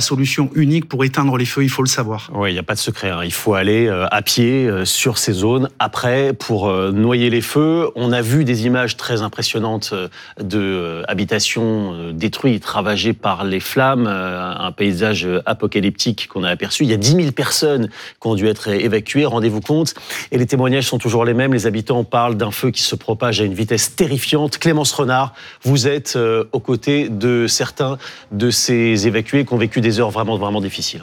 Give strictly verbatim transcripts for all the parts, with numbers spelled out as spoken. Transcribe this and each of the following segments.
solution unique pour éteindre les feux, il faut le savoir. Oui, il n'y a pas de secret, hein. Il faut aller euh, à pied euh, sur ces zones après pour euh, noyer les feux. On a vu des images très impressionnantes euh, de euh, habitations euh, détruites, ravagées par les flammes, euh, un paysage apocalyptique qu'on a aperçu. Il y a dix mille personnes qui ont dû être évacuées, rendez-vous compte. Et les témoignages sont toujours les mêmes. Les habitants parlent d'un feu qui se propage à une vitesse terrifiante. Clémence Renard, vous êtes euh, aux côtés de certains de ces évacués qui ont vécu des heures vraiment, vraiment difficiles.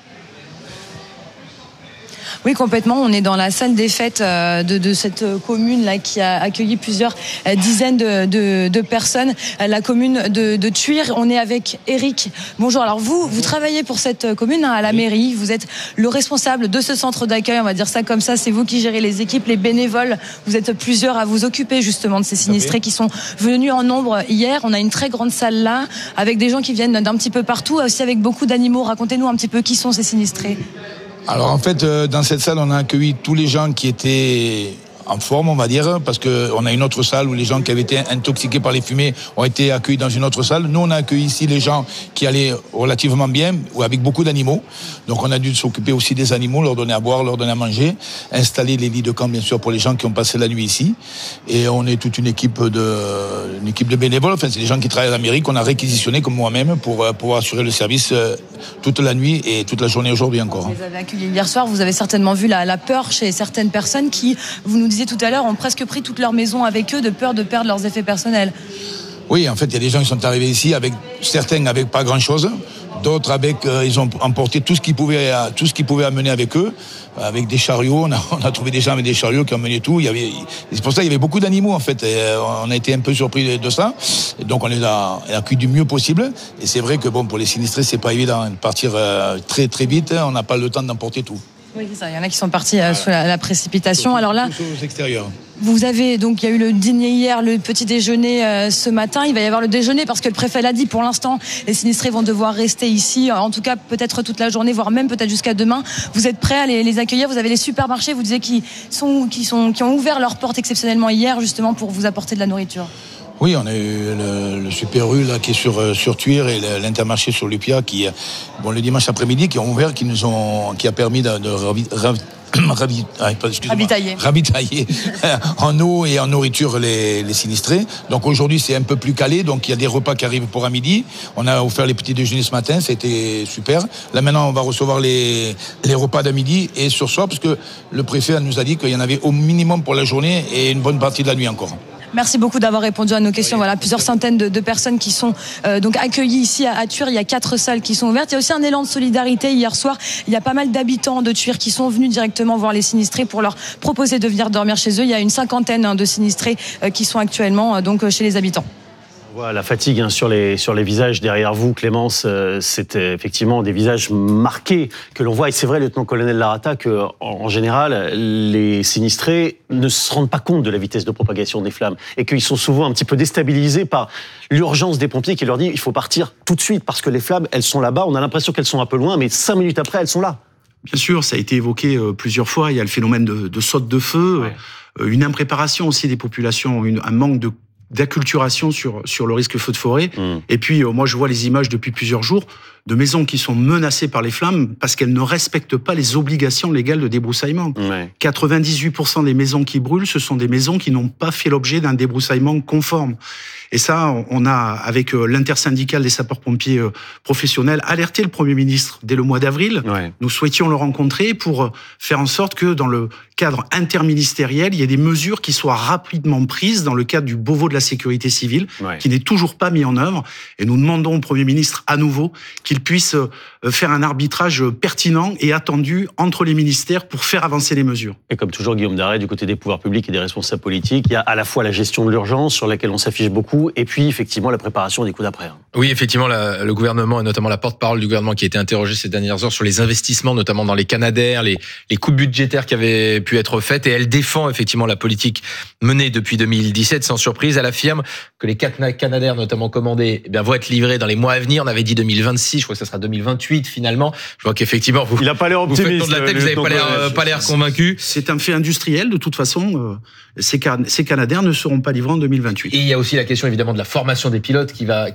Oui, complètement. On est dans la salle des fêtes de, de cette commune là qui a accueilli plusieurs dizaines de, de, de personnes. La commune de, de Thuir. On est avec Eric. Bonjour. Alors vous, vous travaillez pour cette commune hein, à la mairie. Vous êtes le responsable de ce centre d'accueil. On va dire ça comme ça. C'est vous qui gérez les équipes, les bénévoles. Vous êtes plusieurs à vous occuper justement de ces sinistrés qui sont venus en nombre hier. On a une très grande salle là avec des gens qui viennent d'un petit peu partout, aussi avec beaucoup d'animaux. Racontez-nous un petit peu qui sont ces sinistrés. Alors en fait, dans cette salle, on a accueilli tous les gens qui étaient en forme, on va dire, parce qu'on a une autre salle où les gens qui avaient été intoxiqués par les fumées ont été accueillis dans une autre salle. Nous, on a accueilli ici les gens qui allaient relativement bien, ou avec beaucoup d'animaux. Donc on a dû s'occuper aussi des animaux, leur donner à boire, leur donner à manger, installer les lits de camp, bien sûr, pour les gens qui ont passé la nuit ici. Et on est toute une équipe de, une équipe de bénévoles, enfin c'est des gens qui travaillent à la mairie, qu'on a réquisitionnés comme moi-même pour pouvoir assurer le service toute la nuit et toute la journée aujourd'hui encore. Vous avez accueilli hier soir, vous avez certainement vu la, la peur chez certaines personnes qui, vous nous disiez tout à l'heure, ont presque pris toute leur maison avec eux de peur de perdre leurs effets personnels. Oui, en fait, il y a des gens qui sont arrivés ici, avec certains avec pas grand-chose, d'autres avec, euh, ils ont emporté tout ce qu'ils pouvaient, tout ce qu'ils pouvaient amener avec eux, avec des chariots. On a, on a trouvé des gens avec des chariots qui emmenaient tout. Il y avait, c'est pour ça qu'il y avait beaucoup d'animaux en fait. Et on a été un peu surpris de ça. Et donc on les a accueillis du mieux possible. Et c'est vrai que bon, pour les sinistrés, c'est pas évident de partir euh, très très vite. On n'a pas le temps d'emporter tout. Oui, c'est ça. Il y en a qui sont partis euh, sous la, la précipitation. Tous, Alors là, tous aux extérieurs. Vous avez donc il y a eu le dîner hier, le petit déjeuner euh, ce matin. Il va y avoir le déjeuner parce que le préfet l'a dit. Pour l'instant, les sinistrés vont devoir rester ici. En tout cas, peut-être toute la journée, voire même peut-être jusqu'à demain. Vous êtes prêts à les, les accueillir. Vous avez les supermarchés. Vous disiez qui sont qui sont qui ont ouvert leurs portes exceptionnellement hier, justement pour vous apporter de la nourriture. Oui, on a eu le, le Super U là qui est sur sur Thuir et le, l'Intermarché sur Lupia qui, bon, le dimanche après-midi, qui ont ouvert, qui nous ont, qui a permis de, de ravi, ravi, ravi, ravitailler, ravitailler en eau et en nourriture les, les sinistrés. Donc aujourd'hui c'est un peu plus calé, donc il y a des repas qui arrivent pour à midi. On a offert les petits déjeuners ce matin, c'était super. Là maintenant on va recevoir les les repas de midi et sur soir, parce que le préfet nous a dit qu'il y en avait au minimum pour la journée et une bonne partie de la nuit encore. Merci beaucoup d'avoir répondu à nos questions. Voilà, plusieurs centaines de, de personnes qui sont euh, donc accueillies ici à, à Thuir. Il y a quatre salles qui sont ouvertes. Il y a aussi un élan de solidarité hier soir. Il y a pas mal d'habitants de Thuir qui sont venus directement voir les sinistrés pour leur proposer de venir dormir chez eux. Il y a une cinquantaine hein, de sinistrés euh, qui sont actuellement euh, donc chez les habitants. On voit la fatigue hein, sur les sur les visages derrière vous, Clémence. Euh, c'est effectivement des visages marqués que l'on voit. Et c'est vrai, lieutenant-colonel Larata, que en général, les sinistrés ne se rendent pas compte de la vitesse de propagation des flammes et qu'ils sont souvent un petit peu déstabilisés par l'urgence des pompiers qui leur dit il faut partir tout de suite parce que les flammes, elles sont là-bas. On a l'impression qu'elles sont un peu loin, mais cinq minutes après, elles sont là. Bien sûr, ça a été évoqué euh, plusieurs fois. Il y a le phénomène de, de saute de feu, ouais. euh, une impréparation aussi des populations, une, un manque de d'acculturation sur sur le risque feu de forêt. Mmh. Et puis euh, moi je vois les images depuis plusieurs jours de maisons qui sont menacées par les flammes parce qu'elles ne respectent pas les obligations légales de débroussaillement. Ouais. quatre-vingt-dix-huit pour cent des maisons qui brûlent, ce sont des maisons qui n'ont pas fait l'objet d'un débroussaillement conforme. Et ça, on a, avec l'intersyndicale des sapeurs-pompiers professionnels, alerté le Premier ministre dès le mois d'avril. Ouais. Nous souhaitions le rencontrer pour faire en sorte que dans le cadre interministériel, il y ait des mesures qui soient rapidement prises dans le cadre du Beauvau de la sécurité civile, ouais. qui n'est toujours pas mis en œuvre. Et nous demandons au Premier ministre à nouveau qu'il puisse faire un arbitrage pertinent et attendu entre les ministères pour faire avancer les mesures. Et comme toujours, Guillaume Darret, du côté des pouvoirs publics et des responsables politiques, il y a à la fois la gestion de l'urgence sur laquelle on s'affiche beaucoup, et puis effectivement la préparation des coups d'après. Oui, effectivement, la, le gouvernement et notamment la porte-parole du gouvernement qui a été interrogée ces dernières heures sur les investissements, notamment dans les Canadair, les, les coupes budgétaires qui avaient pu être faites, et elle défend effectivement la politique menée depuis deux mille dix-sept sans surprise. Elle affirme que les quatre Canadair, notamment commandés, eh bien, vont être livrés dans les mois à venir. On avait dit deux mille vingt-six, je crois que ça sera deux mille vingt-huit finalement. Je vois qu'effectivement vous, il a pas l'air optimiste, vous faites de la tête, vous n'avez pas l'air, euh, pas l'air convaincu. C'est un fait industriel de toute façon. Euh, ces, ces Canadair ne seront pas livrés en deux mille vingt-huit. Et il y a aussi la question évidemment de la formation des pilotes qui va qui va de pair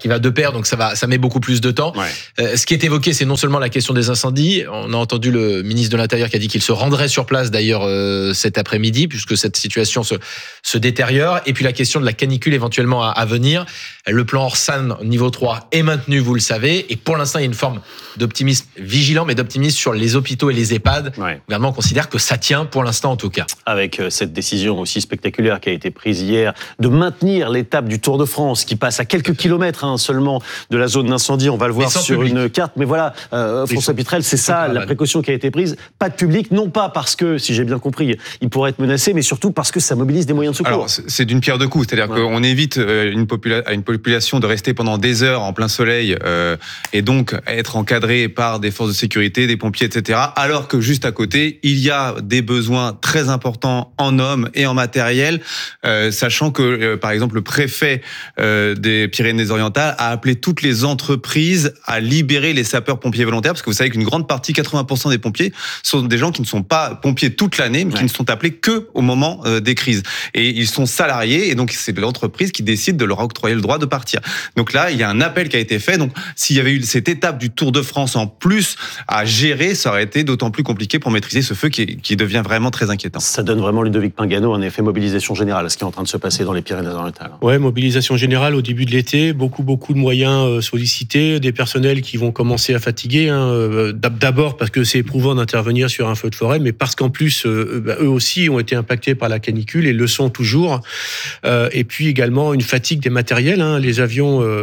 l'hiver, donc ça va, ça met beaucoup plus de temps. Ouais. Euh, ce qui est évoqué, c'est non seulement la question des incendies. On a entendu le ministre de l'Intérieur qui a dit qu'il se rendrait sur place d'ailleurs euh, cet après-midi, puisque cette situation se, se détériore. Et puis la question de la canicule éventuellement à, à venir. Le plan Orsan niveau trois est maintenu, vous le savez. Et pour l'instant, il y a une forme d'optimisme vigilant, mais d'optimisme sur les hôpitaux et les EHPAD. Ouais. Le gouvernement considère que ça tient pour l'instant en tout cas. Avec cette décision aussi spectaculaire qui a été prise hier de maintenir l'étape du Tour de France qui passe à quelques kilomètres hein, seulement de la zone d'incendie. On va le voir sur public. Une carte. Mais voilà, euh, François Pitrel, c'est ça la précaution qui a été prise. Pas de public, non pas parce que, si j'ai bien compris, il pourrait être menacé, mais surtout parce que ça mobilise des moyens de secours. Alors, c'est d'une pierre deux coups. C'est-à-dire ouais. qu'on évite une, popula- une population de rester pendant des heures en plein soleil euh, et donc être encadré par des forces de sécurité, des pompiers, et cetera. Alors que juste à côté, il y a des besoins très importants en hommes et en matériel, euh, sachant que, euh, par exemple, le préfet euh, des Pyrénées-Orientales a appelé toutes les entreprises à libérer les sapeurs-pompiers volontaires, parce que vous savez qu'une grande partie, quatre-vingts pour cent des pompiers, sont des gens qui ne sont pas pompiers toute l'année, mais ouais. qui ne sont appelés que au moment euh, des crises. Et ils sont salariés, et donc c'est l'entreprise qui décide de leur octroyer le droit de partir. Donc là, il y a un appel qui a été fait. Donc s'il y avait eu cette étape du Tour de France en plus à gérer, ça aurait été d'autant plus compliqué pour maîtriser ce feu qui, qui devient vraiment très inquiétant. Ça donne vraiment, Ludovic Pingano, un effet mobilisation générale à ce qui est en train de se passer dans les Pyrénées-Orientales. Ouais, mobilisation générale au début de l'été, beaucoup beaucoup de moyens sollicités, des personnels qui vont commencer à fatiguer. Hein, d'abord parce que c'est éprouvant d'intervenir sur un feu de forêt, mais parce qu'en plus eux aussi ont été impactés par la canicule et le sont toujours. Euh, et puis également une fatigue des matériels. Hein, les avions euh,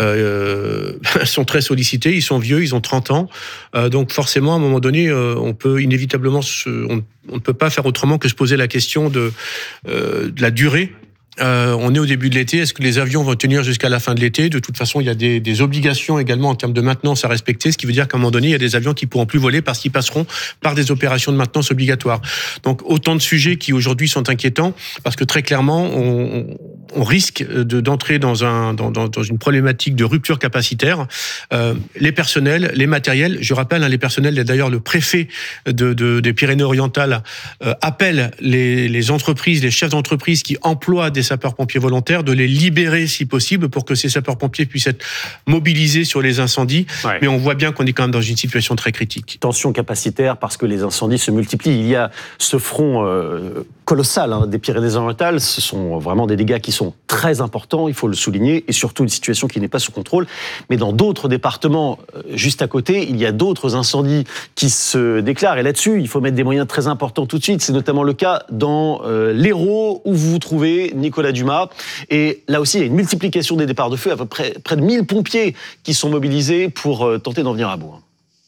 euh, sont très sollicités, ils sont vieux, ils ont trente ans, euh, donc forcément à un moment donné, euh, on peut inévitablement, se, on, on ne peut pas faire autrement que se poser la question de, euh, de la durée. Euh, on est au début de l'été. Est-ce que les avions vont tenir jusqu'à la fin de l'été ? De toute façon, il y a des, des obligations également en termes de maintenance à respecter, ce qui veut dire qu'à un moment donné, il y a des avions qui pourront plus voler parce qu'ils passeront par des opérations de maintenance obligatoires. Donc, autant de sujets qui aujourd'hui sont inquiétants parce que très clairement, on, on risque de, d'entrer dans, un, dans, dans, dans une problématique de rupture capacitaire. Euh, les personnels, les matériels. Je rappelle, hein, les personnels. D'ailleurs, le préfet de, de, des Pyrénées-Orientales euh, appelle les, les entreprises, les chefs d'entreprise qui emploient des sapeurs-pompiers volontaires, de les libérer si possible pour que ces sapeurs-pompiers puissent être mobilisés sur les incendies. Ouais. Mais on voit bien qu'on est quand même dans une situation très critique. Tension capacitaire parce que les incendies se multiplient. Il y a ce front euh, colossal hein, des Pyrénées-Orientales. Ce sont vraiment des dégâts qui sont très importants, il faut le souligner, et surtout une situation qui n'est pas sous contrôle. Mais dans d'autres départements, euh, juste à côté, il y a d'autres incendies qui se déclarent. Et là-dessus, il faut mettre des moyens très importants tout de suite. C'est notamment le cas dans euh, l'Hérault où vous vous trouvez, Nicolas Dumas. Et là aussi, il y a une multiplication des départs de feu, à peu près, près de mille pompiers qui sont mobilisés pour euh, tenter d'en venir à bout.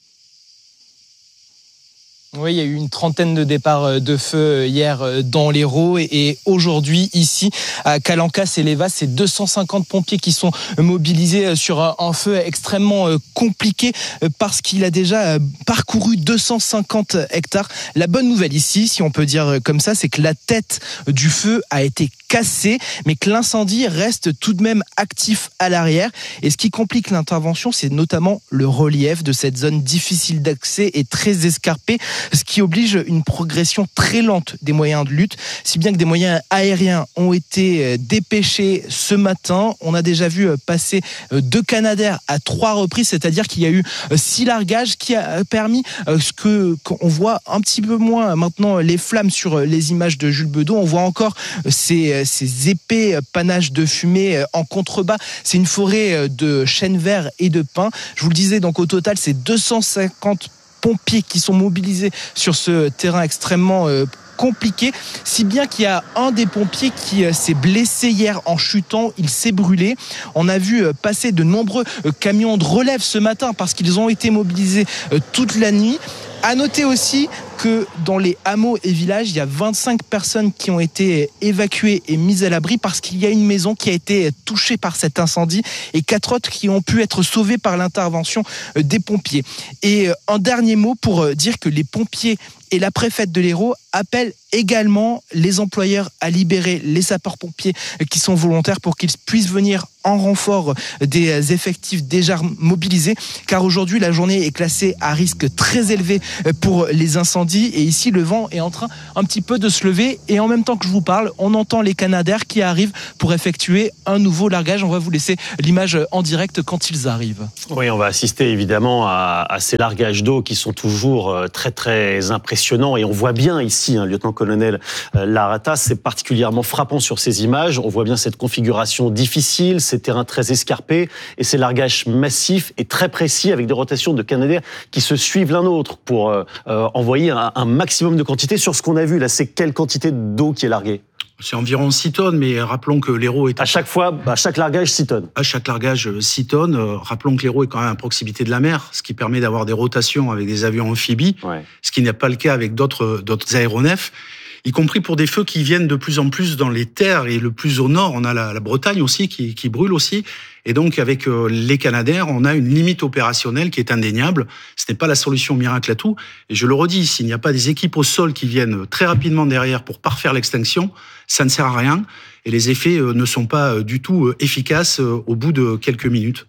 Oui, il y a eu une trentaine de départs de feu hier dans l'Hérault et aujourd'hui ici à Calanca-Séléva, c'est deux cent cinquante pompiers qui sont mobilisés sur un feu extrêmement compliqué parce qu'il a déjà parcouru deux cent cinquante hectares. La bonne nouvelle ici, si on peut dire comme ça, c'est que la tête du feu a été cassée, mais que l'incendie reste tout de même actif à l'arrière. Et ce qui complique l'intervention, c'est notamment le relief de cette zone difficile d'accès et très escarpée, ce qui oblige une progression très lente des moyens de lutte, si bien que des moyens aériens ont été dépêchés ce matin. On a déjà vu passer deux Canadair à trois reprises, c'est-à-dire qu'il y a eu six largages qui a permis ce que qu'on voit un petit peu moins maintenant les flammes sur les images de Jules Bedeau. On voit encore ces, ces épais panaches de fumée en contrebas. C'est une forêt de chênes verts et de pins. Je vous le disais, donc au total, c'est deux cent cinquante pompiers qui sont mobilisés sur ce terrain extrêmement euh, compliqué, si bien qu'il y a un des pompiers qui euh, s'est blessé hier en chutant, il s'est brûlé. On a vu euh, passer de nombreux euh, camions de relève ce matin parce qu'ils ont été mobilisés euh, toute la nuit. À noter aussi que dans les hameaux et villages, il y a vingt-cinq personnes qui ont été évacuées et mises à l'abri parce qu'il y a une maison qui a été touchée par cet incendie et quatre autres qui ont pu être sauvées par l'intervention des pompiers. Et un dernier mot pour dire que les pompiers Et la préfète de l'Hérault appelle également les employeurs à libérer les sapeurs-pompiers qui sont volontaires pour qu'ils puissent venir en renfort des effectifs déjà mobilisés, car aujourd'hui la journée est classée à risque très élevé pour les incendies, et ici le vent est en train un petit peu de se lever, et en même temps que je vous parle, on entend les Canadair qui arrivent pour effectuer un nouveau largage. On va vous laisser l'image en direct quand ils arrivent. Oui, on va assister évidemment à, à ces largages d'eau qui sont toujours très très impressionnants, et on voit bien ici, hein, lieutenant-colonel Larata, c'est particulièrement frappant sur ces images. On voit bien cette configuration difficile, ces terrains très escarpés et ces largages massifs et très précis avec des rotations de Canadair qui se suivent l'un l'autre pour euh, envoyer un, un maximum de quantité. Sur ce qu'on a vu là, c'est quelle quantité d'eau qui est larguée ? C'est environ six tonnes, mais rappelons que l'Hérault est... À chaque fois, à chaque largage, six tonnes. À chaque largage, six tonnes. Rappelons que l'Hérault est quand même à proximité de la mer, ce qui permet d'avoir des rotations avec des avions amphibies, ouais. Ce qui n'est pas le cas avec d'autres, d'autres aéronefs, y compris pour des feux qui viennent de plus en plus dans les terres. Et le plus au nord, on a la, la Bretagne aussi, qui, qui brûle aussi. Et donc, avec euh, les Canadair, on a une limite opérationnelle qui est indéniable. Ce n'est pas la solution miracle à tout. Et je le redis, s'il n'y a pas des équipes au sol qui viennent très rapidement derrière pour parfaire l'extinction, ça ne sert à rien. Et les effets euh, ne sont pas euh, du tout euh, efficaces euh, au bout de quelques minutes.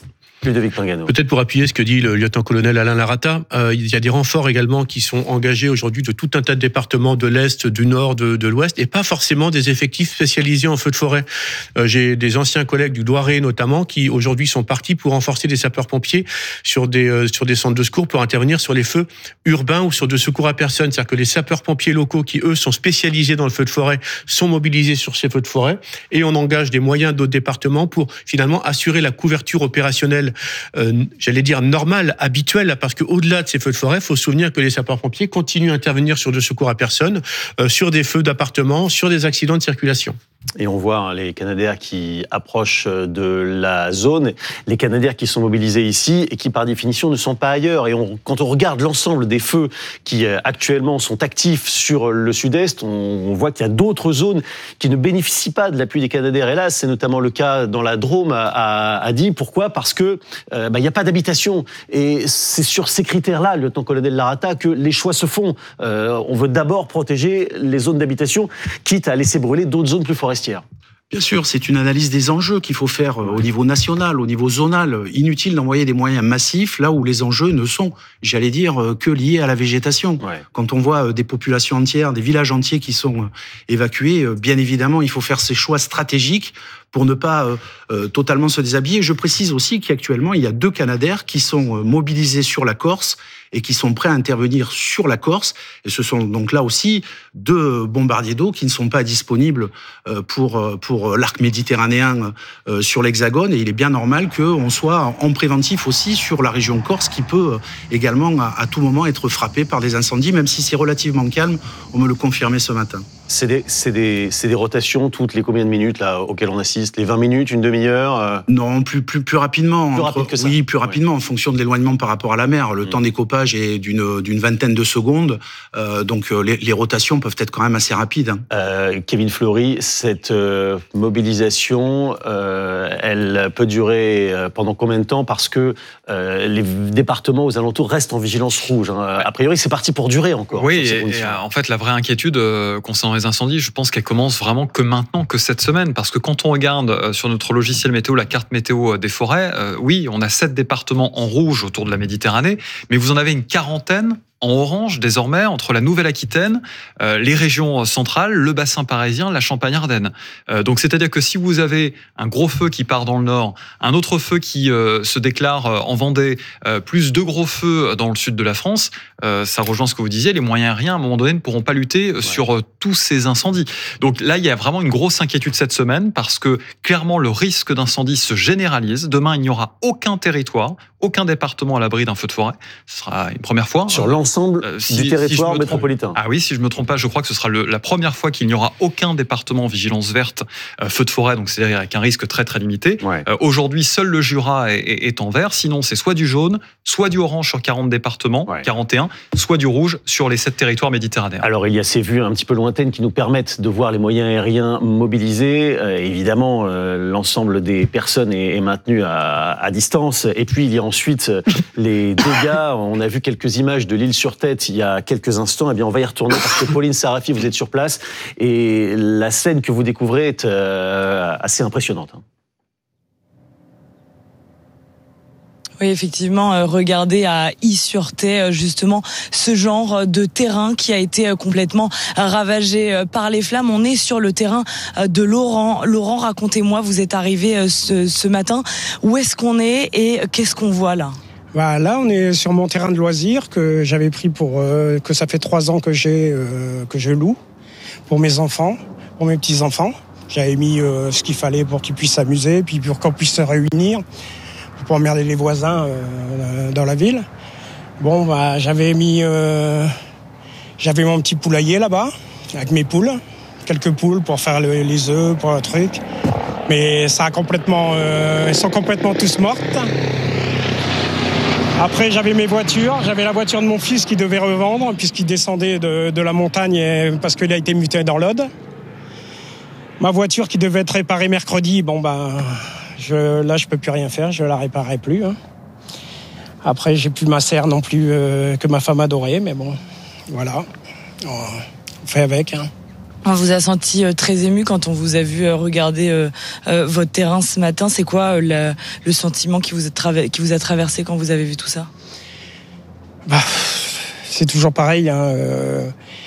Peut-être pour appuyer ce que dit le lieutenant-colonel Alain Larata, euh, il y a des renforts également qui sont engagés aujourd'hui de tout un tas de départements de l'Est, du Nord, de, de l'Ouest, et pas forcément des effectifs spécialisés en feu de forêt. Euh, j'ai des anciens collègues du Loiret notamment qui aujourd'hui sont partis pour renforcer des sapeurs-pompiers sur des, euh, sur des centres de secours pour intervenir sur les feux urbains ou sur de secours à personne. C'est-à-dire que les sapeurs-pompiers locaux qui, eux, sont spécialisés dans le feu de forêt sont mobilisés sur ces feux de forêt, et on engage des moyens d'autres départements pour finalement assurer la couverture opérationnelle Euh, j'allais dire normal, habituel, parce qu'au-delà de ces feux de forêt, il faut se souvenir que les sapeurs-pompiers continuent à intervenir sur de secours à personne, euh, sur des feux d'appartements, sur des accidents de circulation. Et on voit hein, les Canadair qui approchent de la zone, les Canadair qui sont mobilisés ici et qui par définition ne sont pas ailleurs. Et on, quand on regarde l'ensemble des feux qui euh, actuellement sont actifs sur le sud-est, on, on voit qu'il y a d'autres zones qui ne bénéficient pas de l'appui des Canadair. Et là, c'est notamment le cas dans la Drôme à, à Die. Pourquoi ? Parce que euh, bah, y a pas d'habitation. Et c'est sur ces critères-là, le lieutenant-colonel Larata, que les choix se font. Euh, on veut d'abord protéger les zones d'habitation, quitte à laisser brûler d'autres zones plus forestières. Bien sûr, c'est une analyse des enjeux qu'il faut faire au niveau national, au niveau zonal. Inutile d'envoyer des moyens massifs là où les enjeux ne sont, j'allais dire, que liés à la végétation. Ouais. Quand on voit des populations entières, des villages entiers qui sont évacués, bien évidemment, il faut faire ces choix stratégiques pour ne pas euh, euh, totalement se déshabiller. Je précise aussi qu'actuellement, il y a deux Canadair qui sont euh, mobilisés sur la Corse et qui sont prêts à intervenir sur la Corse. Et ce sont donc là aussi deux bombardiers d'eau qui ne sont pas disponibles euh, pour, euh, pour l'arc méditerranéen euh, sur l'Hexagone. Et il est bien normal qu'on soit en préventif aussi sur la région Corse qui peut euh, également à, à tout moment être frappée par des incendies, même si c'est relativement calme. On me le confirmait ce matin. C'est des, c'est des, c'est des rotations toutes les combien de minutes là, auxquelles on assiste ? Les vingt minutes, une demi-heure euh... Non, plus, plus, plus rapidement. Plus entre, rapide que ça. Oui, plus rapidement, ouais. En fonction de l'éloignement par rapport à la mer. Le mmh. temps d'écopage est d'une, d'une vingtaine de secondes. Euh, donc les, les rotations peuvent être quand même assez rapides. Hein. Euh, Kevin Fleury, cette euh, mobilisation, euh, elle peut durer pendant combien de temps ? Parce que euh, les départements aux alentours restent en vigilance rouge. Hein. A priori, c'est parti pour durer encore. Oui, et, et en fait, la vraie inquiétude euh, concernant les incendies, je pense qu'elle commence vraiment que maintenant, que cette semaine, parce que quand on regarde sur notre logiciel météo la carte météo des forêts, euh, oui, on a sept départements en rouge autour de la Méditerranée, mais vous en avez une quarantaine en orange désormais entre la Nouvelle-Aquitaine, euh, les régions centrales, le bassin parisien, la Champagne-Ardenne. Euh, donc c'est-à-dire que si vous avez un gros feu qui part dans le nord, un autre feu qui euh, se déclare en Vendée, euh, plus deux gros feux dans le sud de la France, euh, ça rejoint ce que vous disiez, les moyens aériens à un moment donné ne pourront pas lutter ouais. sur euh, tous ces incendies. Donc là, il y a vraiment une grosse inquiétude cette semaine parce que clairement le risque d'incendie se généralise. Demain, il n'y aura aucun territoire, aucun département à l'abri d'un feu de forêt. Ce sera une première fois. Sur l'ensemble Euh, si, du territoire si métropolitain. Ah oui, si je ne me trompe pas, je crois que ce sera le, la première fois qu'il n'y aura aucun département en vigilance verte, euh, feu de forêt, donc c'est-à-dire avec un risque très très limité. Ouais. Euh, aujourd'hui, seul le Jura est, est, est en vert, sinon c'est soit du jaune, soit du orange sur quarante départements, ouais. quarante et un, soit du rouge sur les sept territoires méditerranéens. Alors il y a ces vues un petit peu lointaines qui nous permettent de voir les moyens aériens mobilisés. Euh, évidemment, euh, l'ensemble des personnes est, est maintenu à, à distance. Et puis il y a ensuite les dégâts. On a vu quelques images de l'île Is-sur-Tête il y a quelques instants. Eh bien, on va y retourner parce que Pauline Sarafi, vous êtes sur place et la scène que vous découvrez est euh, assez impressionnante. Oui, effectivement, euh, regardez à Is-sur-Tête, euh, justement, ce genre de terrain qui a été euh, complètement ravagé euh, par les flammes. On est sur le terrain euh, de Laurent. Laurent, racontez-moi, vous êtes arrivé euh, ce, ce matin. Où est-ce qu'on est et qu'est-ce qu'on voit là ? Bah, là, on est sur mon terrain de loisirs que j'avais pris pour euh, que ça fait trois ans que j'ai euh, que je loue pour mes enfants, pour mes petits enfants. J'avais mis euh, ce qu'il fallait pour qu'ils puissent s'amuser, puis pour qu'on puisse se réunir, pour emmerder les voisins euh, dans la ville. Bon, bah, j'avais mis, euh, j'avais mon petit poulailler là-bas avec mes poules, quelques poules pour faire le, les œufs, pour un truc. Mais ça a complètement, euh, elles sont complètement tous mortes. Après, j'avais mes voitures. J'avais la voiture de mon fils qui devait revendre puisqu'il descendait de, de la montagne et, parce qu'il a été muté dans l'Aude. Ma voiture qui devait être réparée mercredi, bon bah, je, là je peux plus rien faire, je la réparerai plus. Hein. Après, j'ai plus ma serre non plus euh, que ma femme adorait, mais bon, voilà, on fait avec. Hein. On vous a senti très ému quand on vous a vu regarder euh, euh, votre terrain ce matin. C'est quoi euh, le, le sentiment qui vous, a traver- qui vous a traversé quand vous avez vu tout ça ? Bah, c'est toujours pareil. Hein, euh,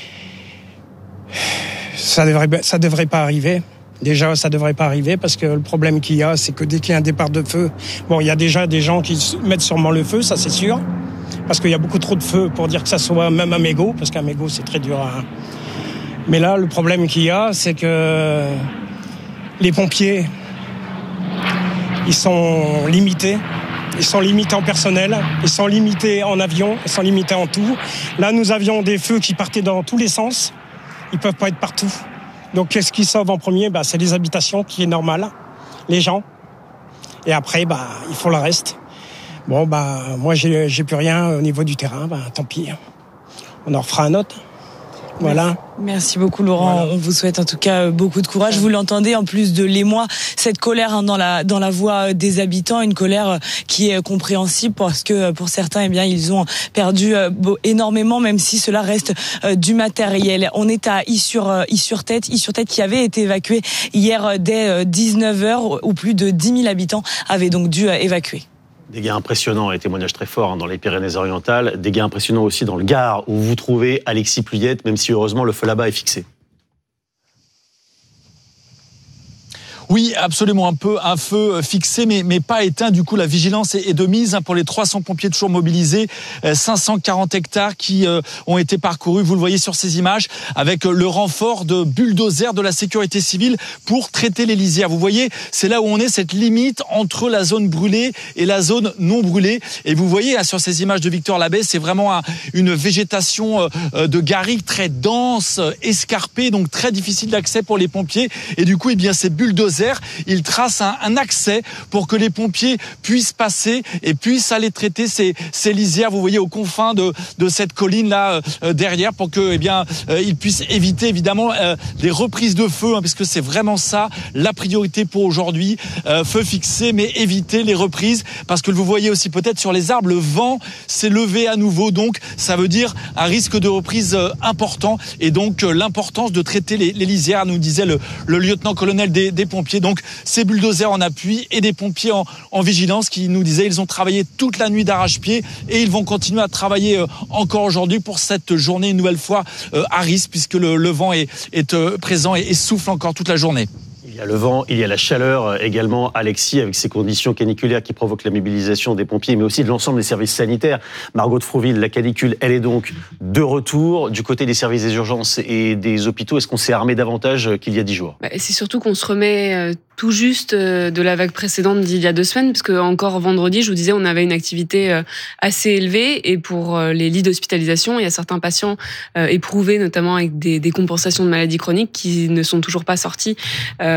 ça devrait, ça devrait pas arriver. Déjà, ça devrait pas arriver parce que le problème qu'il y a, c'est que dès qu'il y a un départ de feu, bon, il y a déjà des gens qui mettent sûrement le feu, ça c'est sûr, parce qu'il y a beaucoup trop de feu pour dire que ça soit même un mégot, parce qu'un mégot c'est très dur à... Mais là, le problème qu'il y a, c'est que les pompiers, ils sont limités. Ils sont limités en personnel, ils sont limités en avion, ils sont limités en tout. Là, nous avions des feux qui partaient dans tous les sens. Ils peuvent pas être partout. Donc, qu'est-ce qui sauve en premier ? Bah, c'est les habitations, qui est normal, les gens. Et après, bah, il faut le reste. Bon, bah, moi, j'ai, j'ai plus rien au niveau du terrain. Bah, tant pis. On en refera un autre. Voilà. Merci beaucoup Laurent, voilà. On vous souhaite en tout cas beaucoup de courage. Vous l'entendez, en plus de l'émoi, cette colère hein, dans la dans la voix des habitants, une colère qui est compréhensible parce que pour certains, eh bien, ils ont perdu euh, énormément, même si cela reste euh, du matériel. On est à Is-sur-Tête, Is-sur-Tête qui avait été évacué hier dès dix-neuf heures, où plus de dix mille habitants avaient donc dû euh, évacuer. Dégâts impressionnants et témoignages très forts hein, dans les Pyrénées-Orientales. Dégâts impressionnants aussi dans le Gard où vous vous trouvez, Alexis Pluyette, même si heureusement le feu là-bas est fixé. Oui, absolument, un peu un feu fixé, mais, mais pas éteint. Du coup, la vigilance est, est de mise hein, pour les trois cents pompiers toujours mobilisés. Euh, cinq cent quarante hectares qui euh, ont été parcourus, vous le voyez sur ces images, avec le renfort de bulldozers de la sécurité civile pour traiter les lisières. Vous voyez, c'est là où on est, cette limite entre la zone brûlée et la zone non brûlée. Et vous voyez, hein, sur ces images de Victor Labay, c'est vraiment un, une végétation euh, de garrigue très dense, escarpée, donc très difficile d'accès pour les pompiers. Et du coup, eh bien, ces bulldozers, il trace un, un accès pour que les pompiers puissent passer et puissent aller traiter ces, ces lisières, vous voyez, aux confins de, de cette colline là euh, derrière, pour que, eh bien, euh, ils puissent éviter évidemment euh, les reprises de feu, hein, parce que c'est vraiment ça la priorité pour aujourd'hui. Euh, feu fixé, mais éviter les reprises, parce que vous voyez aussi peut-être sur les arbres, le vent s'est levé à nouveau, donc ça veut dire un risque de reprise euh, important, et donc euh, l'importance de traiter les, les lisières, nous disait le, le lieutenant-colonel des, des pompiers. Donc ces bulldozers en appui et des pompiers en, en vigilance qui nous disaient ils ont travaillé toute la nuit d'arrache-pied et ils vont continuer à travailler euh, encore aujourd'hui pour cette journée une nouvelle fois euh, à risque, puisque le, le vent est, est euh, présent et, et souffle encore toute la journée. Il y a le vent, il y a la chaleur également, Alexis, avec ces conditions caniculaires qui provoquent la mobilisation des pompiers, mais aussi de l'ensemble des services sanitaires. Margot de Frouville, la canicule, elle est donc de retour. Du côté des services des urgences et des hôpitaux, est-ce qu'on s'est armé davantage qu'il y a dix jours ? Bah, c'est surtout qu'on se remet tout juste de la vague précédente d'il y a deux semaines, parce que encore vendredi, je vous disais, on avait une activité assez élevée, et pour les lits d'hospitalisation, il y a certains patients éprouvés, notamment avec des, des compensations de maladies chroniques, qui ne sont toujours pas sortis. Euh,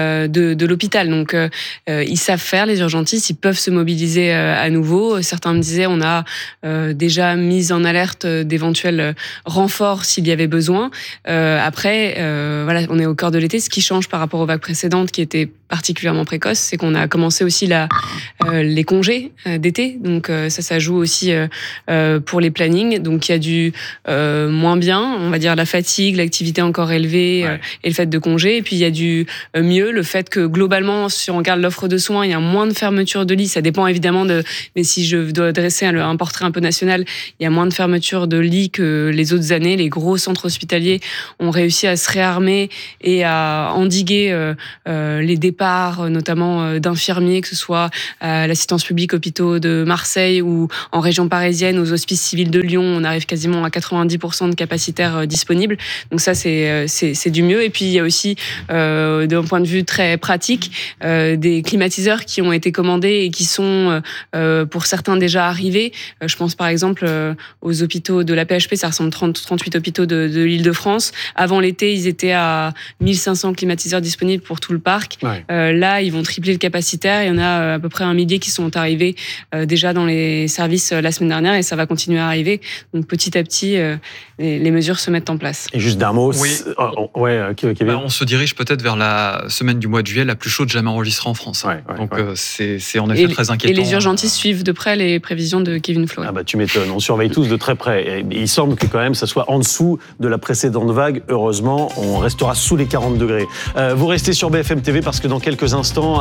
euh, de, de l'hôpital. Donc, euh, ils savent faire, les urgentistes, ils peuvent se mobiliser euh, à nouveau. Certains me disaient, on a euh, déjà mis en alerte d'éventuels renforts s'il y avait besoin. Euh, après, euh, voilà, on est au cœur de l'été. Ce qui change par rapport aux vagues précédentes, qui étaient particulièrement précoces, c'est qu'on a commencé aussi la, euh, les congés euh, d'été. Donc, euh, ça, ça joue aussi euh, euh, pour les plannings. Donc, il y a du euh, moins bien, on va dire la fatigue, l'activité encore élevée ouais. euh, et le fait de congés. Et puis, il y a du euh, mieux, le fait que globalement, si on regarde l'offre de soins, il y a moins de fermetures de lits. Ça dépend évidemment de... Mais si je dois dresser un, un portrait un peu national, il y a moins de fermetures de lits que les autres années. Les gros centres hospitaliers ont réussi à se réarmer et à endiguer euh, euh, les départs, notamment euh, d'infirmiers, que ce soit à l'assistance publique hôpitaux de Marseille ou en région parisienne, aux hospices civils de Lyon. On arrive quasiment à quatre-vingt-dix pour cent de capacitaires euh, disponibles. Donc ça, c'est, euh, c'est, c'est du mieux. Et puis, il y a aussi, euh, d'un point de vue très pratique, euh, des climatiseurs qui ont été commandés et qui sont, euh, pour certains, déjà arrivés. Euh, je pense par exemple euh, aux hôpitaux de la P H P, ça ressemble trente, trente-huit hôpitaux de, de l'Île-de-France. Avant l'été, ils étaient à mille cinq cents climatiseurs disponibles pour tout le parc. Ouais. Euh, là, ils vont tripler le capacitaire. Il y en a à peu près un millier qui sont arrivés euh, déjà dans les services euh, la semaine dernière et ça va continuer à arriver. Donc petit à petit, euh, les, les mesures se mettent en place. Et juste d'un mot, oui. oh, oh, ouais, Kevin. Bah, on se dirige peut-être vers la semaine du mois de juillet la plus chaude jamais enregistrée en France. Ouais, ouais, Donc ouais. Euh, c'est, c'est en effet et, très inquiétant. Et les urgentistes suivent de près les prévisions de Kevin Fleury. Ah bah tu m'étonnes, on surveille tous de très près. Et il semble que quand même ça soit en dessous de la précédente vague. Heureusement, on restera sous les quarante degrés. Euh, vous restez sur B F M T V parce que dans quelques instants,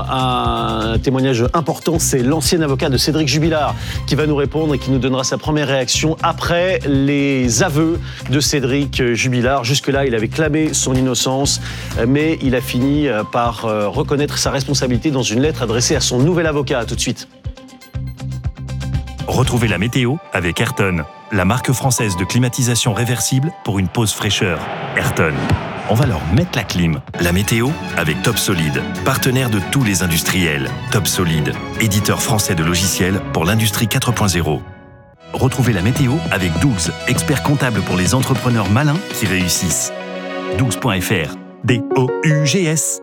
un témoignage important, c'est l'ancien avocat de Cédric Jubilard qui va nous répondre et qui nous donnera sa première réaction après les aveux de Cédric Jubilard. Jusque-là, il avait clamé son innocence, mais il a fini par reconnaître sa responsabilité dans une lettre adressée à son nouvel avocat. À tout de suite. Retrouvez la météo avec Ayrton, la marque française de climatisation réversible pour une pause fraîcheur. Ayrton, on va leur mettre la clim. La météo avec Top Solid, partenaire de tous les industriels. Top Solid, éditeur français de logiciels pour l'industrie quatre point zéro. Retrouvez la météo avec Dougs, expert comptable pour les entrepreneurs malins qui réussissent. dougs point f r, D O U G S.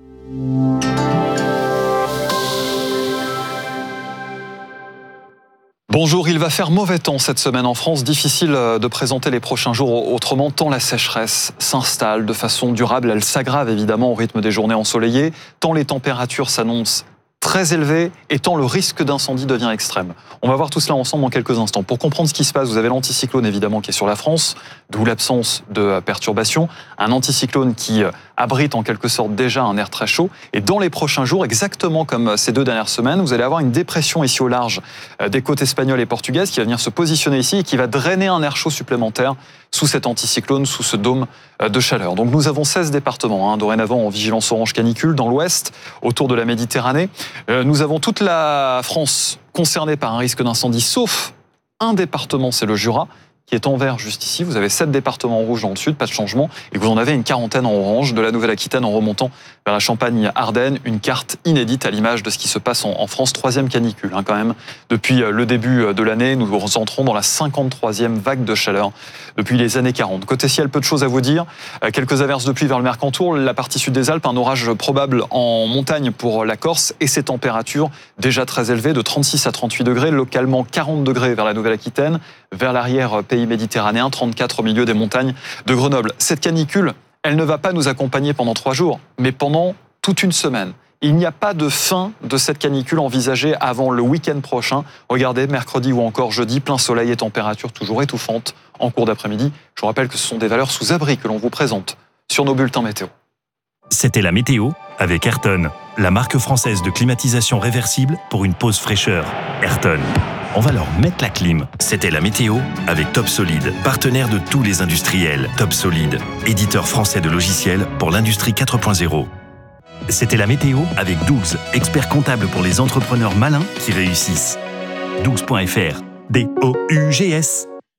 Bonjour, il va faire mauvais temps cette semaine en France. Difficile de présenter les prochains jours autrement, tant la sécheresse s'installe de façon durable. Elle s'aggrave évidemment au rythme des journées ensoleillées, tant les températures s'annoncent très élevées et tant le risque d'incendie devient extrême. On va voir tout cela ensemble en quelques instants. Pour comprendre ce qui se passe, vous avez l'anticyclone évidemment qui est sur la France, d'où l'absence de perturbations. Un anticyclone qui abrite en quelque sorte déjà un air très chaud. Et dans les prochains jours, exactement comme ces deux dernières semaines, vous allez avoir une dépression ici au large des côtes espagnoles et portugaises qui va venir se positionner ici et qui va drainer un air chaud supplémentaire sous cet anticyclone, sous ce dôme de chaleur. Donc nous avons seize départements, hein, dorénavant en vigilance orange canicule dans l'ouest, autour de la Méditerranée. Euh, nous avons toute la France concernée par un risque d'incendie, sauf un département, c'est le Jura, qui est en vert juste ici. Vous avez sept départements en rouge dans le sud, pas de changement, et vous en avez une quarantaine en orange, de la Nouvelle-Aquitaine en remontant vers la Champagne-Ardenne, une carte inédite à l'image de ce qui se passe en France. Troisième canicule, hein, quand même. Depuis le début de l'année, nous entrons dans la cinquante-troisième vague de chaleur depuis les années quarante. Côté ciel, peu de choses à vous dire. Quelques averses de pluie vers le Mercantour, la partie sud des Alpes, un orage probable en montagne pour la Corse et ces températures déjà très élevées de trente-six à trente-huit degrés, localement quarante degrés vers la Nouvelle-Aquitaine, vers l'arrière pays méditerranéen, trente-quatre au milieu des montagnes de Grenoble. Cette canicule, elle ne va pas nous accompagner pendant trois jours, mais pendant toute une semaine. Il n'y a pas de fin de cette canicule envisagée avant le week-end prochain. Regardez, mercredi ou encore jeudi, plein soleil et température toujours étouffantes en cours d'après-midi. Je vous rappelle que ce sont des valeurs sous abri que l'on vous présente sur nos bulletins météo. C'était la météo avec Ayrton, la marque française de climatisation réversible pour une pause fraîcheur. Ayrton, on va leur mettre la clim. C'était la météo avec Top Solid, partenaire de tous les industriels. Top Solid, éditeur français de logiciels pour l'industrie quatre point zéro. C'était la météo avec Dougs, expert comptable pour les entrepreneurs malins qui réussissent. dougs point f r, D O U G S.